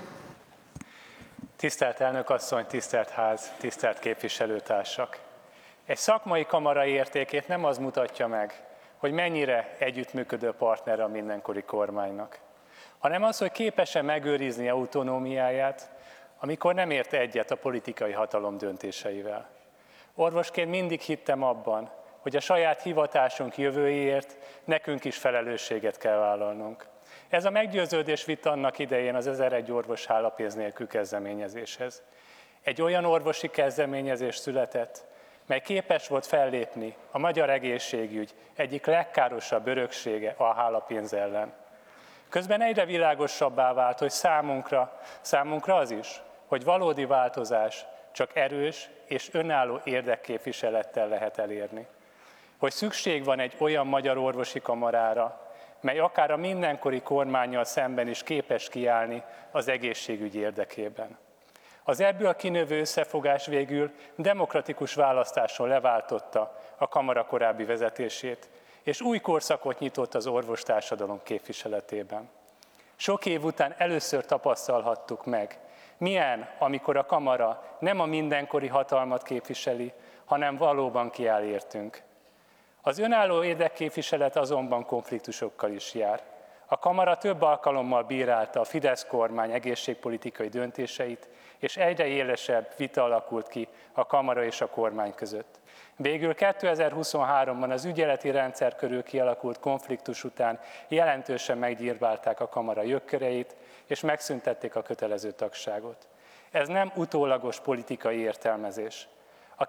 Tisztelt elnök asszony, tisztelt ház, tisztelt képviselőtársak! Egy szakmai kamara értékét nem az mutatja meg, hogy mennyire együttműködő partner a mindenkori kormánynak, hanem az, hogy képes-e megőrizni autonómiáját, amikor nem ért egyet a politikai hatalom döntéseivel. Orvosként mindig hittem abban, hogy a saját hivatásunk jövőjéért nekünk is felelősséget kell vállalnunk. Ez a meggyőződés vitt annak idején az 1001 orvos hálapénz nélkül kezdeményezéshez. Egy olyan orvosi kezdeményezés született, mely képes volt fellépni a magyar egészségügy egyik legkárosabb öröksége, a hálapénz ellen. Közben egyre világosabbá vált, hogy számunkra az is, hogy valódi változás csak erős és önálló érdekképviselettel lehet elérni. Hogy szükség van egy olyan magyar orvosi kamarára, mely akár a mindenkori kormánnyal szemben is képes kiállni az egészségügy érdekében. Az ebből kinövő összefogás végül demokratikus választáson leváltotta a kamara korábbi vezetését, és új korszakot nyitott az orvostársadalom képviseletében. Sok év után először tapasztalhattuk meg, milyen, amikor a kamara nem a mindenkori hatalmat képviseli, hanem valóban kiáll értünk. Az önálló érdekképviselet azonban konfliktusokkal is jár. A kamara több alkalommal bírálta a Fidesz kormány egészségpolitikai döntéseit, és egyre élesebb vita alakult ki a kamara és a kormány között. Végül 2023-ban az ügyeleti rendszer körül kialakult konfliktus után jelentősen megnyírbálták a kamara jogköreit, és megszüntették a kötelező tagságot. Ez nem utólagos politikai értelmezés. A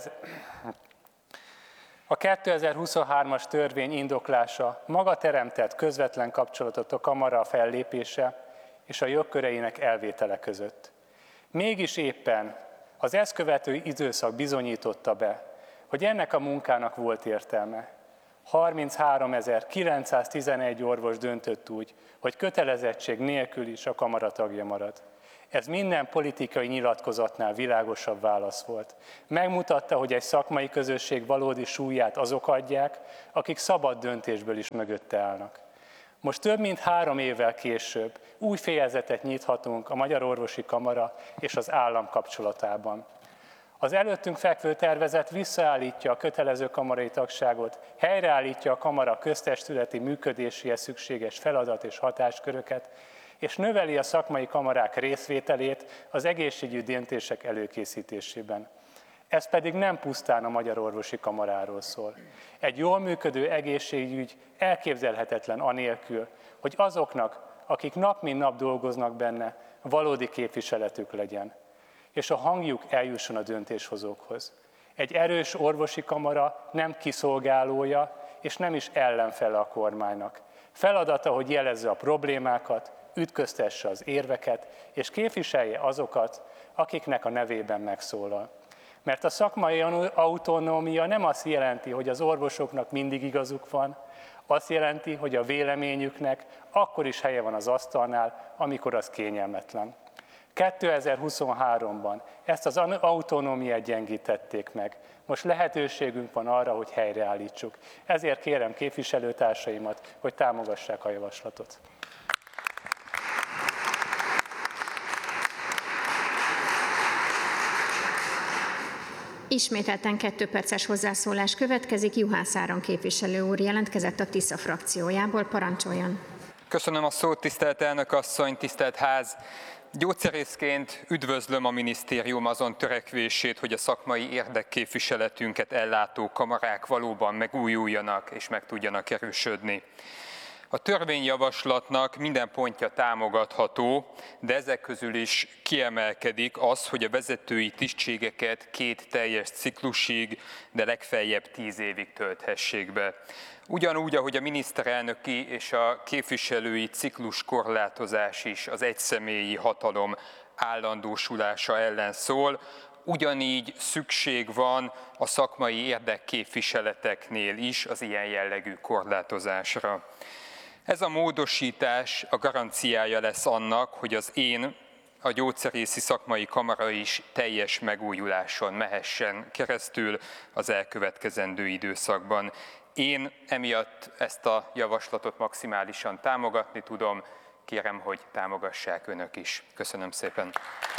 2023-as törvény indoklása maga teremtett közvetlen kapcsolatot a kamara fellépése és a jogköreinek elvétele között. Mégis éppen az ezt követő időszak bizonyította be, hogy ennek a munkának volt értelme. 33.911 orvos döntött úgy, hogy kötelezettség nélkül is a kamara tagja marad. Ez minden politikai nyilatkozatnál világosabb válasz volt. Megmutatta, hogy egy szakmai közösség valódi súlyát azok adják, akik szabad döntésből is mögötte állnak. Most több mint 3 évvel később új fejezetet nyithatunk a Magyar Orvosi Kamara és az állam kapcsolatában. Az előttünk fekvő tervezet visszaállítja a kötelező kamarai tagságot, helyreállítja a kamara köztestületi működéséhez szükséges feladat és hatásköröket, és növeli a szakmai kamarák részvételét az egészségügyi döntések előkészítésében. Ez pedig nem pusztán a Magyar Orvosi Kamaráról szól. Egy jól működő egészségügy elképzelhetetlen anélkül, hogy azoknak, akik nap mint nap dolgoznak benne, valódi képviseletük legyen, és a hangjuk eljusson a döntéshozókhoz. Egy erős orvosi kamara nem kiszolgálója, és nem is ellenfele a kormánynak. Feladata, hogy jelezze a problémákat, ütköztesse az érveket, és képviselje azokat, akiknek a nevében megszólal. Mert a szakmai autonómia nem azt jelenti, hogy az orvosoknak mindig igazuk van, azt jelenti, hogy a véleményüknek akkor is helye van az asztalnál, amikor az kényelmetlen. 2023-ban ezt az autonómiát gyengítették meg. Most lehetőségünk van arra, hogy helyreállítsuk. Ezért kérem képviselőtársaimat, hogy támogassák a javaslatot. Ismételten 2 perces hozzászólás következik. Juhász Áron képviselő úr jelentkezett a Tisza frakciójából. Parancsoljon! Köszönöm a szót, tisztelt elnök asszony, tisztelt ház! Gyógyszerészként üdvözlöm a minisztérium azon törekvését, hogy a szakmai érdekképviseletünket ellátó kamarák valóban megújuljanak és meg tudjanak erősödni. A törvényjavaslatnak minden pontja támogatható, de ezek közül is kiemelkedik az, hogy a vezetői tisztségeket 2 teljes ciklusig, de legfeljebb 10 évig tölthessék be. Ugyanúgy, ahogy a miniszterelnöki és a képviselői cikluskorlátozás is az egyszemélyi hatalom állandósulása ellen szól, ugyanígy szükség van a szakmai érdekképviseleteknél is az ilyen jellegű korlátozásra. Ez a módosítás a garanciája lesz annak, hogy a gyógyszerészi szakmai kamara is teljes megújuláson mehessen keresztül az elkövetkezendő időszakban. Én emiatt ezt a javaslatot maximálisan támogatni tudom, kérem, hogy támogassák önök is. Köszönöm szépen.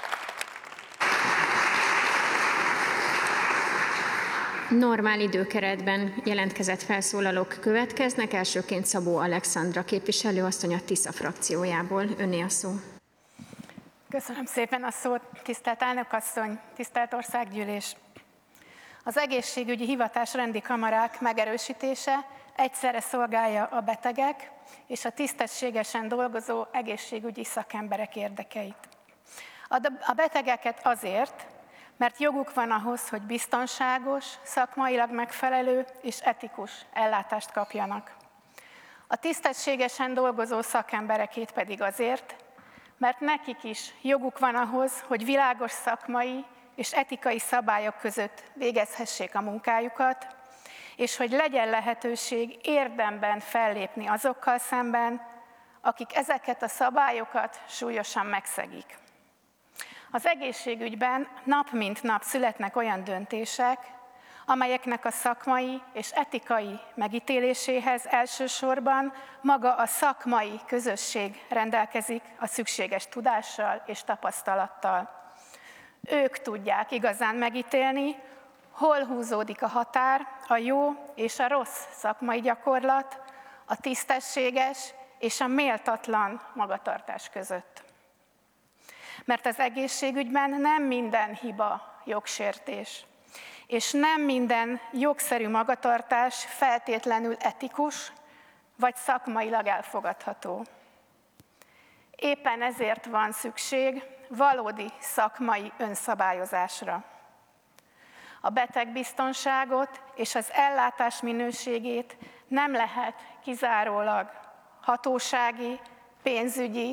Normál időkeretben jelentkezett felszólalók következnek. Elsőként Szabó Alexandra képviselőasszony a Tisza frakciójából. Önné a szó. Köszönöm szépen a szót, tisztelt elnökasszony, tisztelt országgyűlés. Az egészségügyi hivatás rendi kamarák megerősítése egyszerre szolgálja a betegek és a tisztességesen dolgozó egészségügyi szakemberek érdekeit. A betegeket azért, mert joguk van ahhoz, hogy biztonságos, szakmailag megfelelő és etikus ellátást kapjanak. A tisztességesen dolgozó szakemberekét pedig azért, mert nekik is joguk van ahhoz, hogy világos szakmai és etikai szabályok között végezhessék a munkájukat, és hogy legyen lehetőség érdemben fellépni azokkal szemben, akik ezeket a szabályokat súlyosan megszegik. Az egészségügyben nap mint nap születnek olyan döntések, amelyeknek a szakmai és etikai megítéléséhez elsősorban maga a szakmai közösség rendelkezik a szükséges tudással és tapasztalattal. Ők tudják igazán megítélni, hol húzódik a határ a jó és a rossz szakmai gyakorlat, a tisztességes és a méltatlan magatartás között. Mert az egészségügyben nem minden hiba jogsértés, és nem minden jogszerű magatartás feltétlenül etikus vagy szakmailag elfogadható. Éppen ezért van szükség valódi szakmai önszabályozásra. A betegbiztonságot és az ellátás minőségét nem lehet kizárólag hatósági, pénzügyi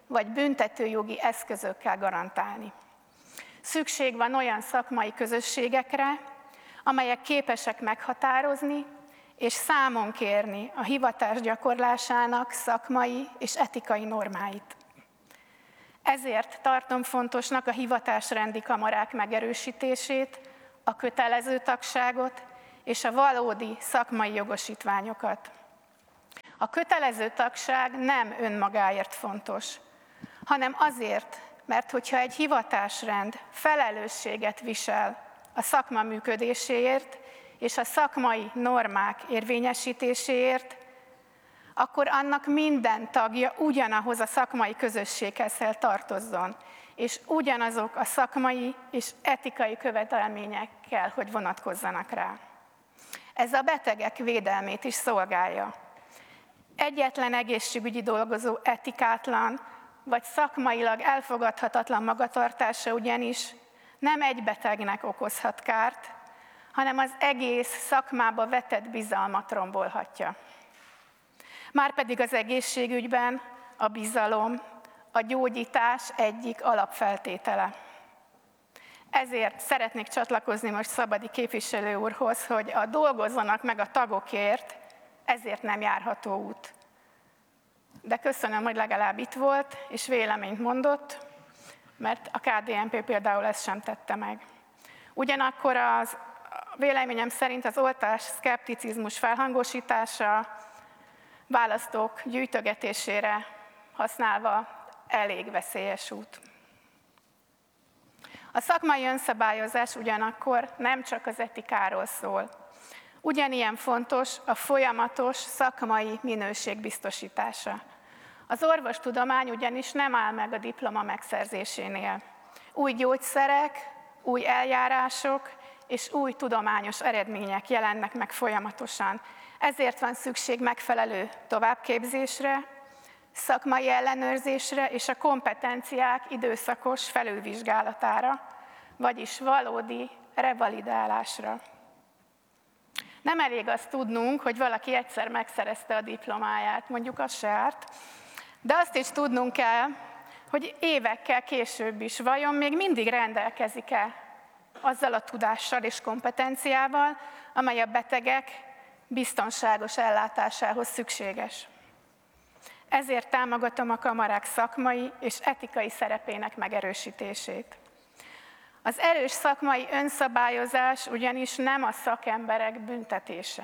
vagy büntetőjogi eszközökkel garantálni. Szükség van olyan szakmai közösségekre, amelyek képesek meghatározni és számon kérni a hivatás gyakorlásának szakmai és etikai normáit. Ezért tartom fontosnak a hivatásrendi kamarák megerősítését, a kötelező tagságot és a valódi szakmai jogosítványokat. A kötelező tagság nem önmagáért fontos, hanem azért, mert hogyha egy hivatásrend felelősséget visel a szakma működéséért és a szakmai normák érvényesítéséért, akkor annak minden tagja ugyanahoz a szakmai közösséghez kell tartozzon, és ugyanazok a szakmai és etikai követelmények kell, hogy vonatkozzanak rá. Ez a betegek védelmét is szolgálja. Egyetlen egészségügyi dolgozó etikátlan vagy szakmailag elfogadhatatlan magatartása ugyanis nem egy betegnek okozhat kárt, hanem az egész szakmába vetett bizalmat rombolhatja. Márpedig az egészségügyben a bizalom a gyógyítás egyik alapfeltétele. Ezért szeretnék csatlakozni most Szabadi képviselő úrhoz, hogy a dolgozzanak meg a tagokért, ezért nem járható út. De köszönöm, hogy legalább itt volt, és véleményt mondott, mert a KDNP például ezt sem tette meg. Ugyanakkor az véleményem szerint az oltás szkepticizmus felhangosítása választók gyűjtögetésére használva elég veszélyes út. A szakmai önszabályozás ugyanakkor nem csak az etikáról szól. Ugyanilyen fontos a folyamatos szakmai minőség biztosítása. Az orvostudomány ugyanis nem áll meg a diploma megszerzésénél. Új gyógyszerek, új eljárások és új tudományos eredmények jelennek meg folyamatosan. Ezért van szükség megfelelő továbbképzésre, szakmai ellenőrzésre és a kompetenciák időszakos felülvizsgálatára, vagyis valódi revalidálásra. Nem elég azt tudnunk, hogy valaki egyszer megszerezte a diplomáját, mondjuk az se árt, de azt is tudnunk kell, hogy évekkel később is vajon még mindig rendelkezik-e azzal a tudással és kompetenciával, amely a betegek biztonságos ellátásához szükséges. Ezért támogatom a kamarák szakmai és etikai szerepének megerősítését. Az erős szakmai önszabályozás ugyanis nem a szakemberek büntetése.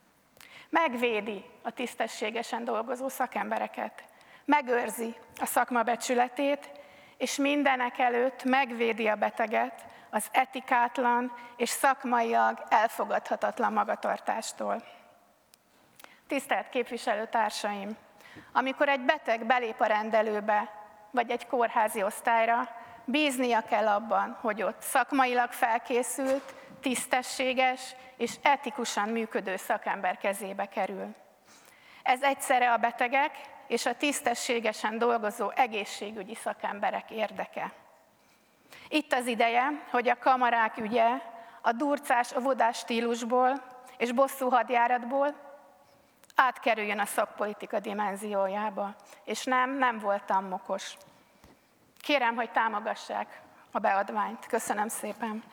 Megvédi a tisztességesen dolgozó szakembereket, megőrzi a szakma becsületét, és mindenek előtt megvédi a beteget az etikátlan és szakmailag elfogadhatatlan magatartástól. Tisztelt képviselőtársaim! Amikor egy beteg belép a rendelőbe, vagy egy kórházi osztályra, bíznia kell abban, hogy ott szakmailag felkészült, tisztességes és etikusan működő szakember kezébe kerül. Ez egyszerre a betegek és a tisztességesen dolgozó egészségügyi szakemberek érdeke. Itt az ideje, hogy a kamarák ügye a durcás óvodás stílusból és bosszú hadjáratból átkerüljön a szakpolitika dimenziójába, és nem voltam mokos. Kérem, hogy támogassák a beadványt. Köszönöm szépen.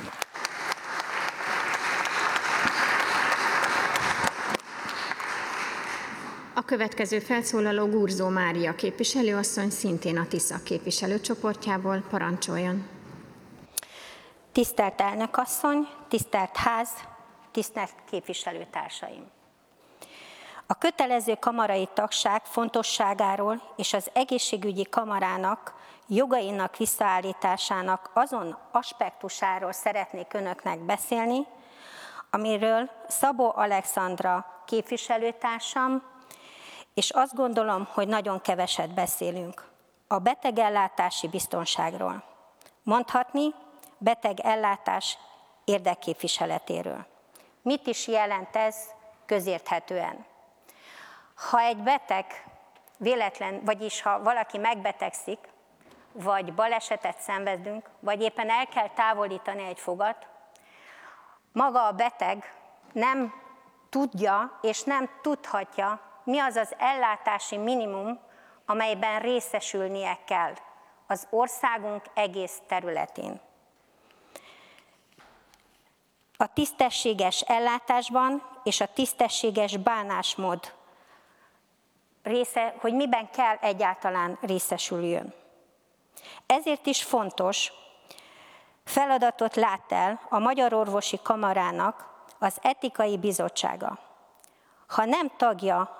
A következő felszólaló Gurzó Mária képviselőasszony, szintén a TISZA képviselőcsoportjából, parancsoljon. Tisztelt elnökasszony, tisztelt ház, tisztelt képviselőtársaim! A kötelező kamarai tagság fontosságáról és az egészségügyi kamarának jogainak visszaállításának azon aspektusáról szeretnék önöknek beszélni, amiről Szabó Alexandra képviselőtársam, és azt gondolom, hogy nagyon keveset beszélünk. A betegellátási biztonságról. Mondhatni, betegellátás érdekképviseletéről. Mit is jelent ez közérthetően? Ha egy beteg vagyis ha valaki megbetegszik, vagy balesetet szenvedünk, vagy éppen el kell távolítani egy fogat, maga a beteg nem tudja és nem tudhatja, mi az az ellátási minimum, amelyben részesülnie kell az országunk egész területén. A tisztességes ellátásban és a tisztességes bánásmód része, hogy miben kell egyáltalán részesüljön. Ezért is fontos, feladatot lát el a Magyar Orvosi Kamarának az Etikai Bizottsága. Ha nem tagja